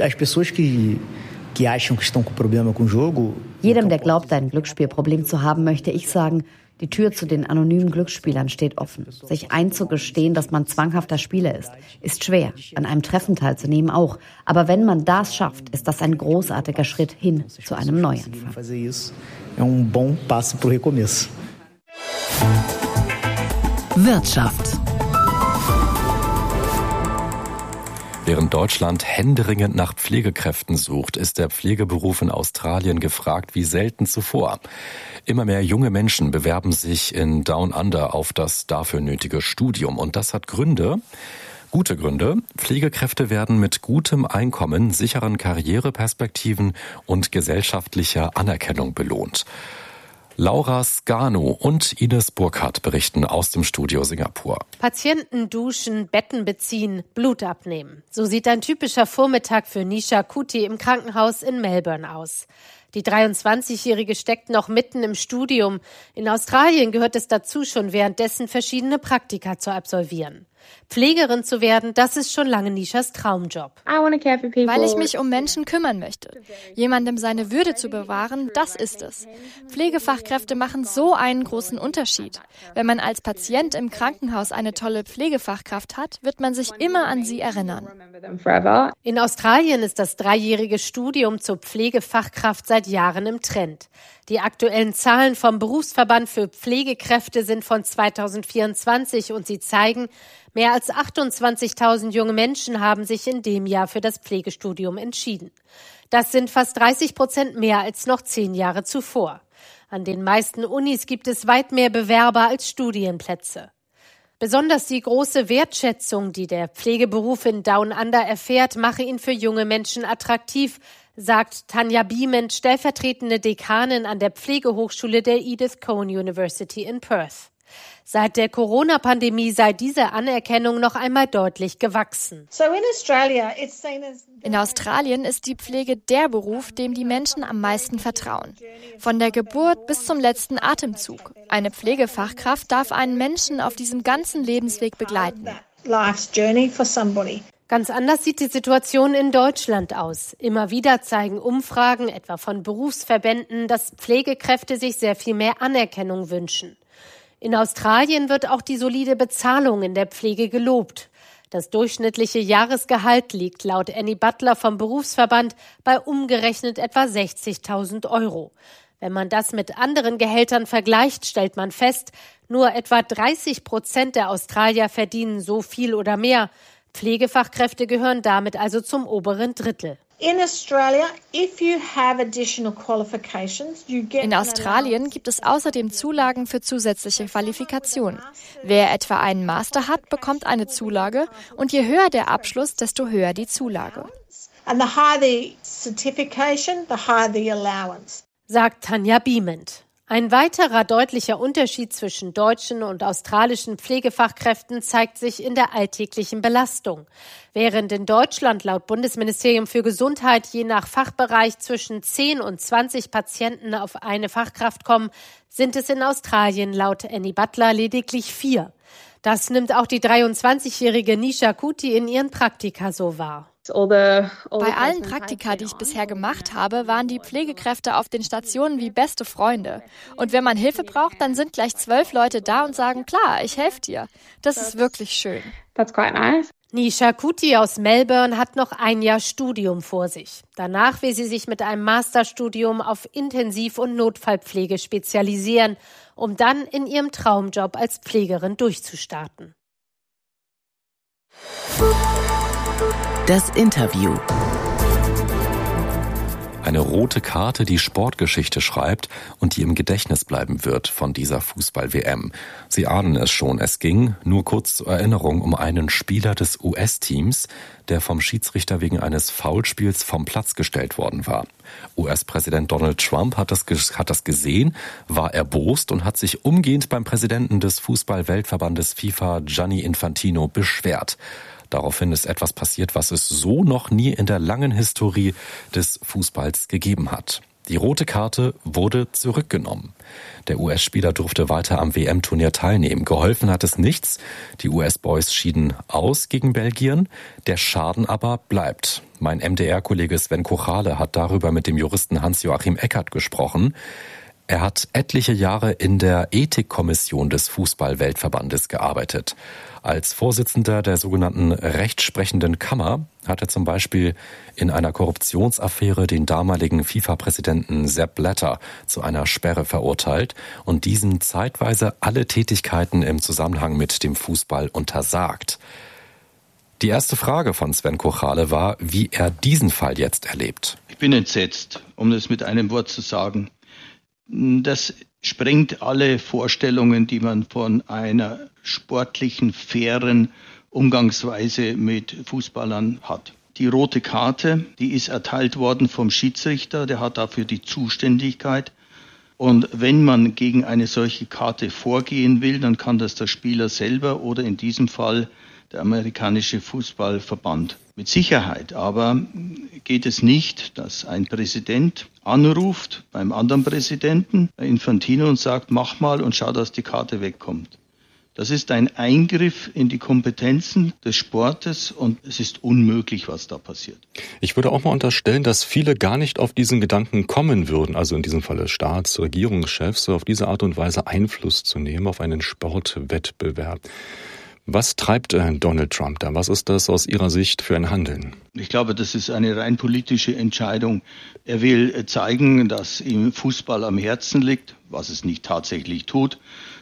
Jedem, der glaubt, ein Glücksspielproblem zu haben, möchte ich sagen, die Tür zu den anonymen Glücksspielern steht offen. Sich einzugestehen, dass man zwanghafter Spieler ist schwer. An einem Treffen teilzunehmen auch. Aber wenn man das schafft, ist das ein großartiger Schritt hin zu einem Neuanfang. Wirtschaft. Während Deutschland händeringend nach Pflegekräften sucht, ist der Pflegeberuf in Australien gefragt wie selten zuvor. Immer mehr junge Menschen bewerben sich in Down Under auf das dafür nötige Studium. Und das hat Gründe, gute Gründe. Pflegekräfte werden mit gutem Einkommen, sicheren Karriereperspektiven und gesellschaftlicher Anerkennung belohnt. Laura Scano und Ines Burkhardt berichten aus dem Studio Singapur. Patienten duschen, Betten beziehen, Blut abnehmen. So sieht ein typischer Vormittag für Nisha Kuti im Krankenhaus in Melbourne aus. Die 23-Jährige steckt noch mitten im Studium. In Australien gehört es dazu, schon währenddessen verschiedene Praktika zu absolvieren. Pflegerin zu werden, das ist schon lange Nishas Traumjob. Weil ich mich um Menschen kümmern möchte. Jemandem seine Würde zu bewahren, das ist es. Pflegefachkräfte machen so einen großen Unterschied. Wenn man als Patient im Krankenhaus eine tolle Pflegefachkraft hat, wird man sich immer an sie erinnern. In Australien ist das 3-jährige Studium zur Pflegefachkraft seit Jahren im Trend. Die aktuellen Zahlen vom Berufsverband für Pflegekräfte sind von 2024 und sie zeigen, mehr als 28.000 junge Menschen haben sich in dem Jahr für das Pflegestudium entschieden. Das sind fast 30% mehr als noch 10 Jahre zuvor. An den meisten Unis gibt es weit mehr Bewerber als Studienplätze. Besonders die große Wertschätzung, die der Pflegeberuf in Down Under erfährt, mache ihn für junge Menschen attraktiv, sagt Tanja Beament, stellvertretende Dekanin an der Pflegehochschule der Edith Cowan University in Perth. Seit der Corona-Pandemie sei diese Anerkennung noch einmal deutlich gewachsen. In Australien ist die Pflege der Beruf, dem die Menschen am meisten vertrauen. Von der Geburt bis zum letzten Atemzug. Eine Pflegefachkraft darf einen Menschen auf diesem ganzen Lebensweg begleiten. Ganz anders sieht die Situation in Deutschland aus. Immer wieder zeigen Umfragen, etwa von Berufsverbänden, dass Pflegekräfte sich sehr viel mehr Anerkennung wünschen. In Australien wird auch die solide Bezahlung in der Pflege gelobt. Das durchschnittliche Jahresgehalt liegt laut Annie Butler vom Berufsverband bei umgerechnet etwa 60.000 €. Wenn man das mit anderen Gehältern vergleicht, stellt man fest, nur etwa 30% der Australier verdienen so viel oder mehr. Pflegefachkräfte gehören damit also zum oberen Drittel. In Australien gibt es außerdem Zulagen für zusätzliche Qualifikationen. Wer etwa einen Master hat, bekommt eine Zulage und je höher der Abschluss, desto höher die Zulage. Sagt Tanja Beament. Ein weiterer deutlicher Unterschied zwischen deutschen und australischen Pflegefachkräften zeigt sich in der alltäglichen Belastung. Während in Deutschland laut Bundesministerium für Gesundheit je nach Fachbereich zwischen 10 und 20 Patienten auf eine Fachkraft kommen, sind es in Australien laut Annie Butler lediglich 4. Das nimmt auch die 23-jährige Nisha Kuti in ihren Praktika so wahr. Bei allen Praktika, die ich bisher gemacht habe, waren die Pflegekräfte auf den Stationen wie beste Freunde. Und wenn man Hilfe braucht, dann sind gleich 12 Leute da und sagen, klar, ich helfe dir. Das ist wirklich schön. That's quite nice. Nisha Kuti aus Melbourne hat noch 1 Jahr Studium vor sich. Danach will sie sich mit einem Masterstudium auf Intensiv- und Notfallpflege spezialisieren, um dann in ihrem Traumjob als Pflegerin durchzustarten. Das Interview. Eine rote Karte, die Sportgeschichte schreibt und die im Gedächtnis bleiben wird von dieser Fußball-WM. Sie ahnen es schon, es ging, nur kurz zur Erinnerung, um einen Spieler des US-Teams, der vom Schiedsrichter wegen eines Foulspiels vom Platz gestellt worden war. US-Präsident Donald Trump hat das gesehen, war erbost und hat sich umgehend beim Präsidenten des Fußball-Weltverbandes FIFA, Gianni Infantino, beschwert. Daraufhin ist etwas passiert, was es so noch nie in der langen Historie des Fußballs gegeben hat. Die rote Karte wurde zurückgenommen. Der US-Spieler durfte weiter am WM-Turnier teilnehmen. Geholfen hat es nichts. Die US-Boys schieden aus gegen Belgien. Der Schaden aber bleibt. Mein MDR-Kollege Sven Kochale hat darüber mit dem Juristen Hans-Joachim Eckert gesprochen. Er hat etliche Jahre in der Ethikkommission des Fußball-Weltverbandes gearbeitet. Als Vorsitzender der sogenannten Rechtsprechenden Kammer hat er zum Beispiel in einer Korruptionsaffäre den damaligen FIFA-Präsidenten Sepp Blatter zu einer Sperre verurteilt und diesen zeitweise alle Tätigkeiten im Zusammenhang mit dem Fußball untersagt. Die erste Frage von Sven Kochale war, wie er diesen Fall jetzt erlebt. Ich bin entsetzt, um das mit einem Wort zu sagen. Das sprengt alle Vorstellungen, die man von einer sportlichen, fairen Umgangsweise mit Fußballern hat. Die rote Karte, die ist erteilt worden vom Schiedsrichter, der hat dafür die Zuständigkeit. Und wenn man gegen eine solche Karte vorgehen will, dann kann das der Spieler selber oder in diesem Fall der amerikanische Fußballverband. Mit Sicherheit aber geht es nicht, dass ein Präsident anruft beim anderen Präsidenten, Infantino, und sagt, mach mal und schau, dass die Karte wegkommt. Das ist ein Eingriff in die Kompetenzen des Sportes und es ist unmöglich, was da passiert. Ich würde auch mal unterstellen, dass viele gar nicht auf diesen Gedanken kommen würden, also in diesem Falle Staats-, Regierungschefs, auf diese Art und Weise Einfluss zu nehmen auf einen Sportwettbewerb. Was treibt Donald Trump da? Was ist das aus Ihrer Sicht für ein Handeln? Ich glaube, das ist eine rein politische Entscheidung. Er will zeigen, dass ihm Fußball am Herzen liegt, was es nicht tatsächlich tut.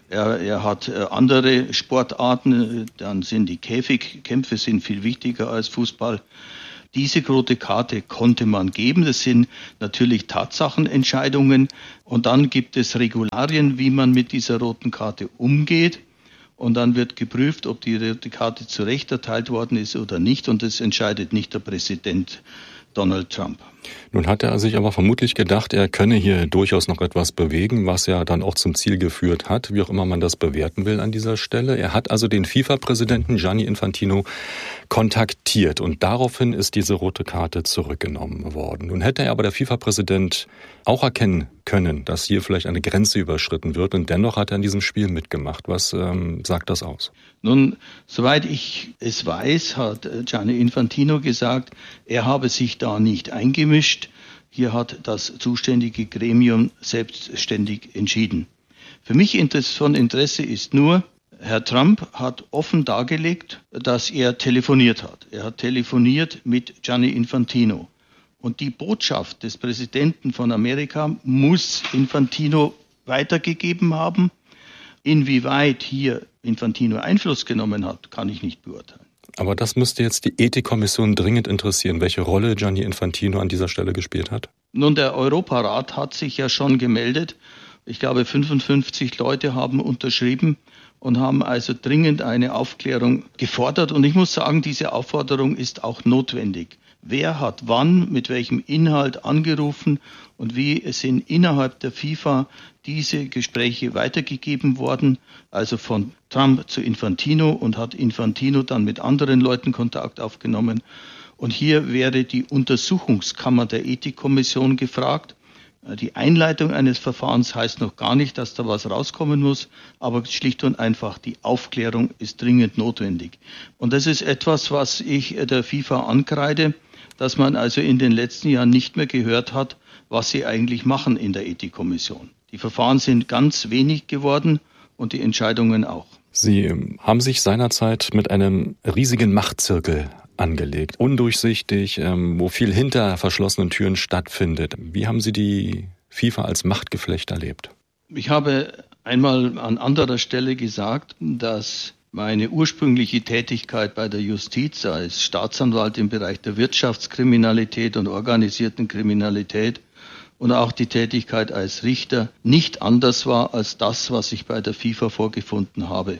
Er hat andere Sportarten, dann sind die Käfigkämpfe sind viel wichtiger als Fußball. Diese rote Karte konnte man geben. Das sind natürlich Tatsachenentscheidungen. Und dann gibt es Regularien, wie man mit dieser roten Karte umgeht. Und dann wird geprüft, ob die rote Karte zu Recht erteilt worden ist oder nicht. Und das entscheidet nicht der Präsident Donald Trump. Nun hat er sich aber vermutlich gedacht, er könne hier durchaus noch etwas bewegen, was ja dann auch zum Ziel geführt hat, wie auch immer man das bewerten will an dieser Stelle. Er hat also den FIFA-Präsidenten Gianni Infantino kontaktiert und daraufhin ist diese rote Karte zurückgenommen worden. Nun hätte er aber der FIFA-Präsident auch erkennen können, dass hier vielleicht eine Grenze überschritten wird und dennoch hat er in diesem Spiel mitgemacht. Was sagt das aus? Nun, soweit ich es weiß, hat Gianni Infantino gesagt, er habe sich da nicht eingemischt. Hier hat das zuständige Gremium selbstständig entschieden. Für mich von Interesse ist nur, Herr Trump hat offen dargelegt, dass er telefoniert hat. Er hat telefoniert mit Gianni Infantino. Und die Botschaft des Präsidenten von Amerika muss Infantino weitergegeben haben. Inwieweit hier Infantino Einfluss genommen hat, kann ich nicht beurteilen. Aber das müsste jetzt die Ethikkommission dringend interessieren, welche Rolle Gianni Infantino an dieser Stelle gespielt hat. Nun, der Europarat hat sich ja schon gemeldet. Ich glaube, 55 Leute haben unterschrieben und haben also dringend eine Aufklärung gefordert. Und ich muss sagen, diese Aufforderung ist auch notwendig. Wer hat wann, mit welchem Inhalt angerufen und wie sind innerhalb der FIFA diese Gespräche weitergegeben worden, also von Trump zu Infantino und hat Infantino dann mit anderen Leuten Kontakt aufgenommen. Und hier wäre die Untersuchungskammer der Ethikkommission gefragt. Die Einleitung eines Verfahrens heißt noch gar nicht, dass da was rauskommen muss, aber schlicht und einfach die Aufklärung ist dringend notwendig. Und das ist etwas, was ich der FIFA ankreide, dass man also in den letzten Jahren nicht mehr gehört hat, was sie eigentlich machen in der Ethikkommission. Die Verfahren sind ganz wenig geworden und die Entscheidungen auch. Sie haben sich seinerzeit mit einem riesigen Machtzirkel angelegt, undurchsichtig, wo viel hinter verschlossenen Türen stattfindet. Wie haben Sie die FIFA als Machtgeflecht erlebt? Ich habe einmal an anderer Stelle gesagt, dass meine ursprüngliche Tätigkeit bei der Justiz als Staatsanwalt im Bereich der Wirtschaftskriminalität und organisierten Kriminalität und auch die Tätigkeit als Richter nicht anders war als das, was ich bei der FIFA vorgefunden habe.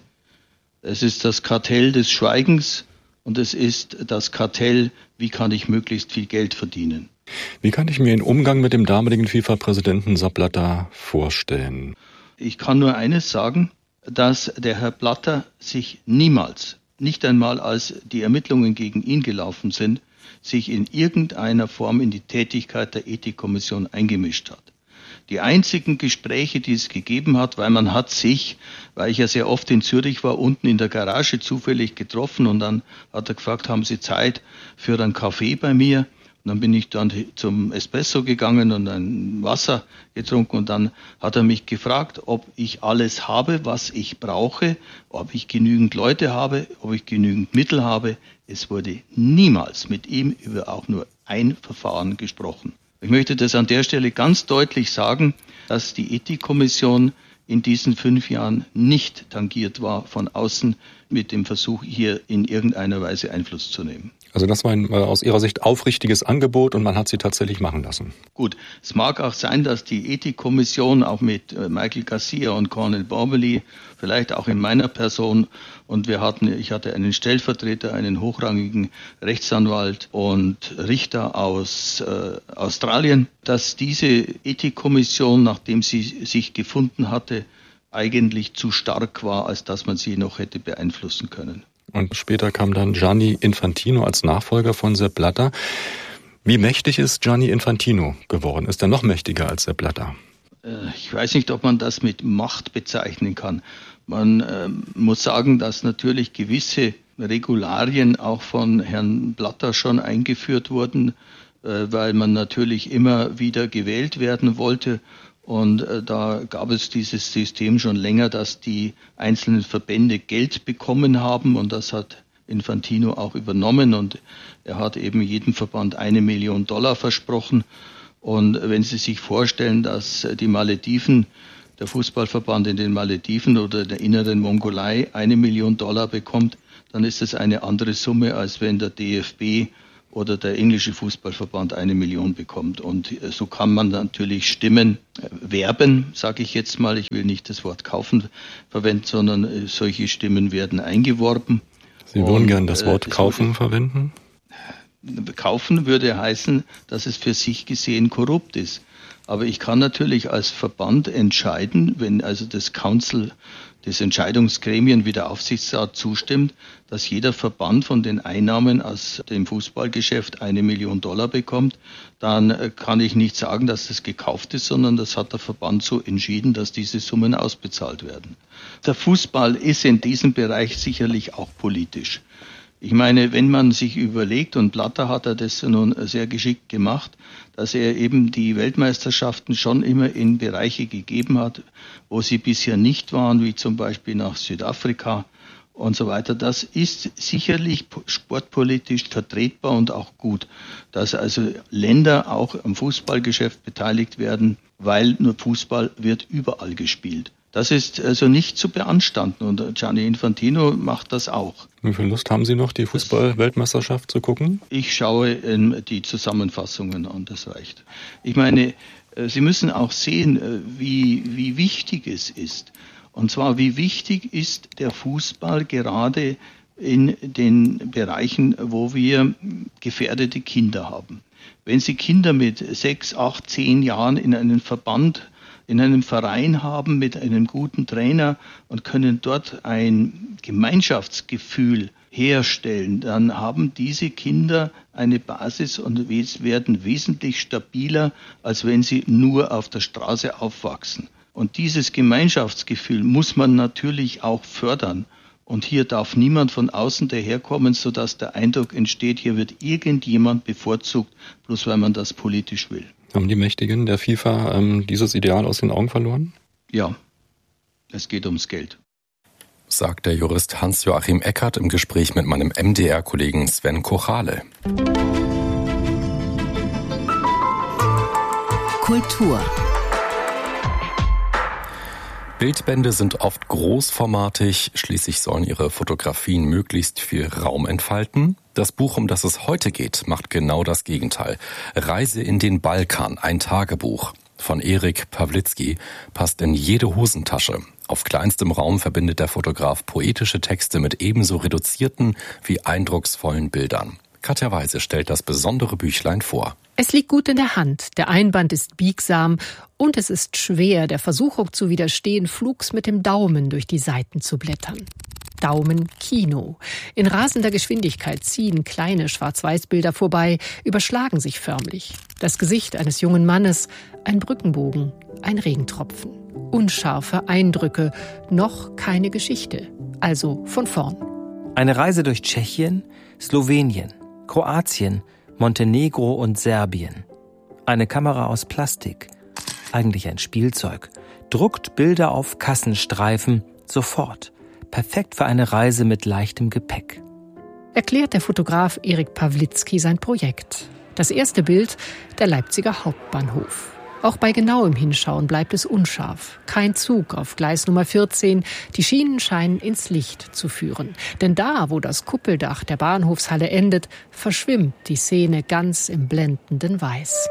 Es ist das Kartell des Schweigens und es ist das Kartell, wie kann ich möglichst viel Geld verdienen. Wie kann ich mir den Umgang mit dem damaligen FIFA-Präsidenten Sepp Blatter vorstellen? Ich kann nur eines sagen, dass der Herr Blatter sich niemals, nicht einmal als die Ermittlungen gegen ihn gelaufen sind, sich in irgendeiner Form in die Tätigkeit der Ethikkommission eingemischt hat. Die einzigen Gespräche, die es gegeben hat, weil man hat sich, weil ich ja sehr oft in Zürich war, unten in der Garage zufällig getroffen und dann hat er gefragt, haben Sie Zeit für einen Kaffee bei mir? Und dann bin ich dann zum Espresso gegangen und ein Wasser getrunken und dann hat er mich gefragt, ob ich alles habe, was ich brauche, ob ich genügend Leute habe, ob ich genügend Mittel habe. Es wurde niemals mit ihm über auch nur ein Verfahren gesprochen. Ich möchte das an der Stelle ganz deutlich sagen, dass die Ethikkommission in diesen 5 Jahren nicht tangiert war von außen mit dem Versuch, hier in irgendeiner Weise Einfluss zu nehmen. Also das war ein aus Ihrer Sicht aufrichtiges Angebot und man hat sie tatsächlich machen lassen. Gut, es mag auch sein, dass die Ethikkommission auch mit Michael Garcia und Cornel Borbely, vielleicht auch in meiner Person, und ich hatte einen Stellvertreter, einen hochrangigen Rechtsanwalt und Richter aus Australien, dass diese Ethikkommission, nachdem sie sich gefunden hatte, eigentlich zu stark war, als dass man sie noch hätte beeinflussen können. Und später kam dann Gianni Infantino als Nachfolger von Sepp Blatter. Wie mächtig ist Gianni Infantino geworden? Ist er noch mächtiger als Sepp Blatter? Ich weiß nicht, ob man das mit Macht bezeichnen kann. Man muss sagen, dass natürlich gewisse Regularien auch von Herrn Blatter schon eingeführt wurden, weil man natürlich immer wieder gewählt werden wollte. Und da gab es dieses System schon länger, dass die einzelnen Verbände Geld bekommen haben. Und das hat Infantino auch übernommen. Und er hat eben jedem Verband $1 Million versprochen. Und wenn Sie sich vorstellen, dass die Malediven, der Fußballverband in den Malediven oder der inneren Mongolei $1 Million bekommt, dann ist es eine andere Summe, als wenn der DFB oder der englische Fußballverband 1 Million bekommt. Und so kann man natürlich Stimmen werben, sage ich jetzt mal. Ich will nicht das Wort kaufen verwenden, sondern solche Stimmen werden eingeworben. Sie würden gern das Wort kaufen verwenden? Kaufen würde heißen, dass es für sich gesehen korrupt ist. Aber ich kann natürlich als Verband entscheiden, wenn also das Council, das Entscheidungsgremien wie der Aufsichtsrat zustimmt, dass jeder Verband von den Einnahmen aus dem Fußballgeschäft $1 Million bekommt, dann kann ich nicht sagen, dass das gekauft ist, sondern das hat der Verband so entschieden, dass diese Summen ausbezahlt werden. Der Fußball ist in diesem Bereich sicherlich auch politisch. Ich meine, wenn man sich überlegt, und Blatter hat das nun sehr geschickt gemacht, dass er eben die Weltmeisterschaften schon immer in Bereiche gegeben hat, wo sie bisher nicht waren, wie zum Beispiel nach Südafrika und so weiter. Das ist sicherlich sportpolitisch vertretbar und auch gut, dass also Länder auch am Fußballgeschäft beteiligt werden, weil nur Fußball wird überall gespielt. Das ist also nicht zu beanstanden und Gianni Infantino macht das auch. Wie viel Lust haben Sie noch, die Fußball-Weltmeisterschaft zu gucken? Ich schaue die Zusammenfassungen an, das reicht. Ich meine, Sie müssen auch sehen, wie wichtig es ist. Und zwar, wie wichtig ist der Fußball gerade in den Bereichen, wo wir gefährdete Kinder haben. Wenn Sie Kinder mit 6, 8, 10 Jahren in einem Verband, in einem Verein haben mit einem guten Trainer und können dort ein Gemeinschaftsgefühl herstellen, dann haben diese Kinder eine Basis und werden wesentlich stabiler, als wenn sie nur auf der Straße aufwachsen. Und dieses Gemeinschaftsgefühl muss man natürlich auch fördern. Und hier darf niemand von außen daherkommen, sodass der Eindruck entsteht, hier wird irgendjemand bevorzugt, bloß weil man das politisch will. Haben die Mächtigen der FIFA dieses Ideal aus den Augen verloren? Ja, es geht ums Geld. Sagt der Jurist Hans-Joachim Eckert im Gespräch mit meinem MDR-Kollegen Sven Kochale. Kultur. Bildbände sind oft großformatig, schließlich sollen ihre Fotografien möglichst viel Raum entfalten. Das Buch, um das es heute geht, macht genau das Gegenteil. Reise in den Balkan, ein Tagebuch von Erik Pawlitzki, passt in jede Hosentasche. Auf kleinstem Raum verbindet der Fotograf poetische Texte mit ebenso reduzierten wie eindrucksvollen Bildern. Katja Weise stellt das besondere Büchlein vor. Es liegt gut in der Hand, der Einband ist biegsam und es ist schwer, der Versuchung zu widerstehen, flugs mit dem Daumen durch die Seiten zu blättern. Daumenkino. In rasender Geschwindigkeit ziehen kleine Schwarz-Weiß-Bilder vorbei, überschlagen sich förmlich. Das Gesicht eines jungen Mannes, ein Brückenbogen, ein Regentropfen. Unscharfe Eindrücke, noch keine Geschichte. Also von vorn. Eine Reise durch Tschechien, Slowenien, Kroatien, Montenegro und Serbien. Eine Kamera aus Plastik, eigentlich ein Spielzeug, druckt Bilder auf Kassenstreifen sofort. Perfekt für eine Reise mit leichtem Gepäck. Erklärt der Fotograf Erik Pawlitzki sein Projekt. Das erste Bild, der Leipziger Hauptbahnhof. Auch bei genauem Hinschauen bleibt es unscharf. Kein Zug auf Gleis Nummer 14. Die Schienen scheinen ins Licht zu führen. Denn da, wo das Kuppeldach der Bahnhofshalle endet, verschwimmt die Szene ganz im blendenden Weiß.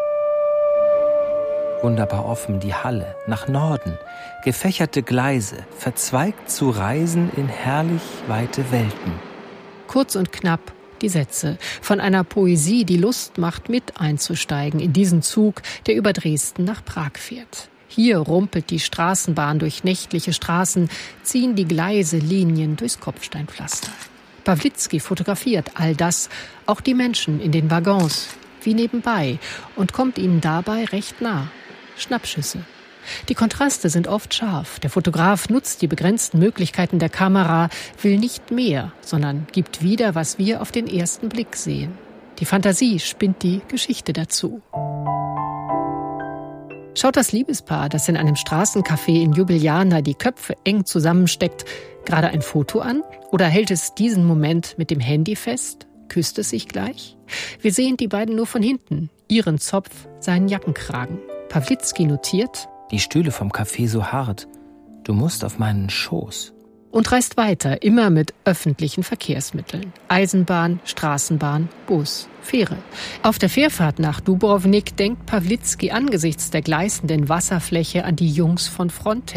Wunderbar offen die Halle, nach Norden. Gefächerte Gleise, verzweigt zu Reisen in herrlich weite Welten. Kurz und knapp die Sätze von einer Poesie, die Lust macht, mit einzusteigen in diesen Zug, der über Dresden nach Prag fährt. Hier rumpelt die Straßenbahn durch nächtliche Straßen, ziehen die Gleise Linien durchs Kopfsteinpflaster. Pawlitzki fotografiert all das, auch die Menschen in den Waggons, wie nebenbei, und kommt ihnen dabei recht nah. Schnappschüsse. Die Kontraste sind oft scharf. Der Fotograf nutzt die begrenzten Möglichkeiten der Kamera, will nicht mehr, sondern gibt wieder, was wir auf den ersten Blick sehen. Die Fantasie spinnt die Geschichte dazu. Schaut das Liebespaar, das in einem Straßencafé in Ljubljana die Köpfe eng zusammensteckt, gerade ein Foto an? Oder hält es diesen Moment mit dem Handy fest? Küsst es sich gleich? Wir sehen die beiden nur von hinten, ihren Zopf, seinen Jackenkragen. Pawlitzki notiert: Die Stühle vom Café so hart. Du musst auf meinen Schoß. Und reist weiter, immer mit öffentlichen Verkehrsmitteln. Eisenbahn, Straßenbahn, Bus, Fähre. Auf der Fährfahrt nach Dubrovnik denkt Pawlitzki angesichts der gleißenden Wasserfläche an die Jungs von Frontex.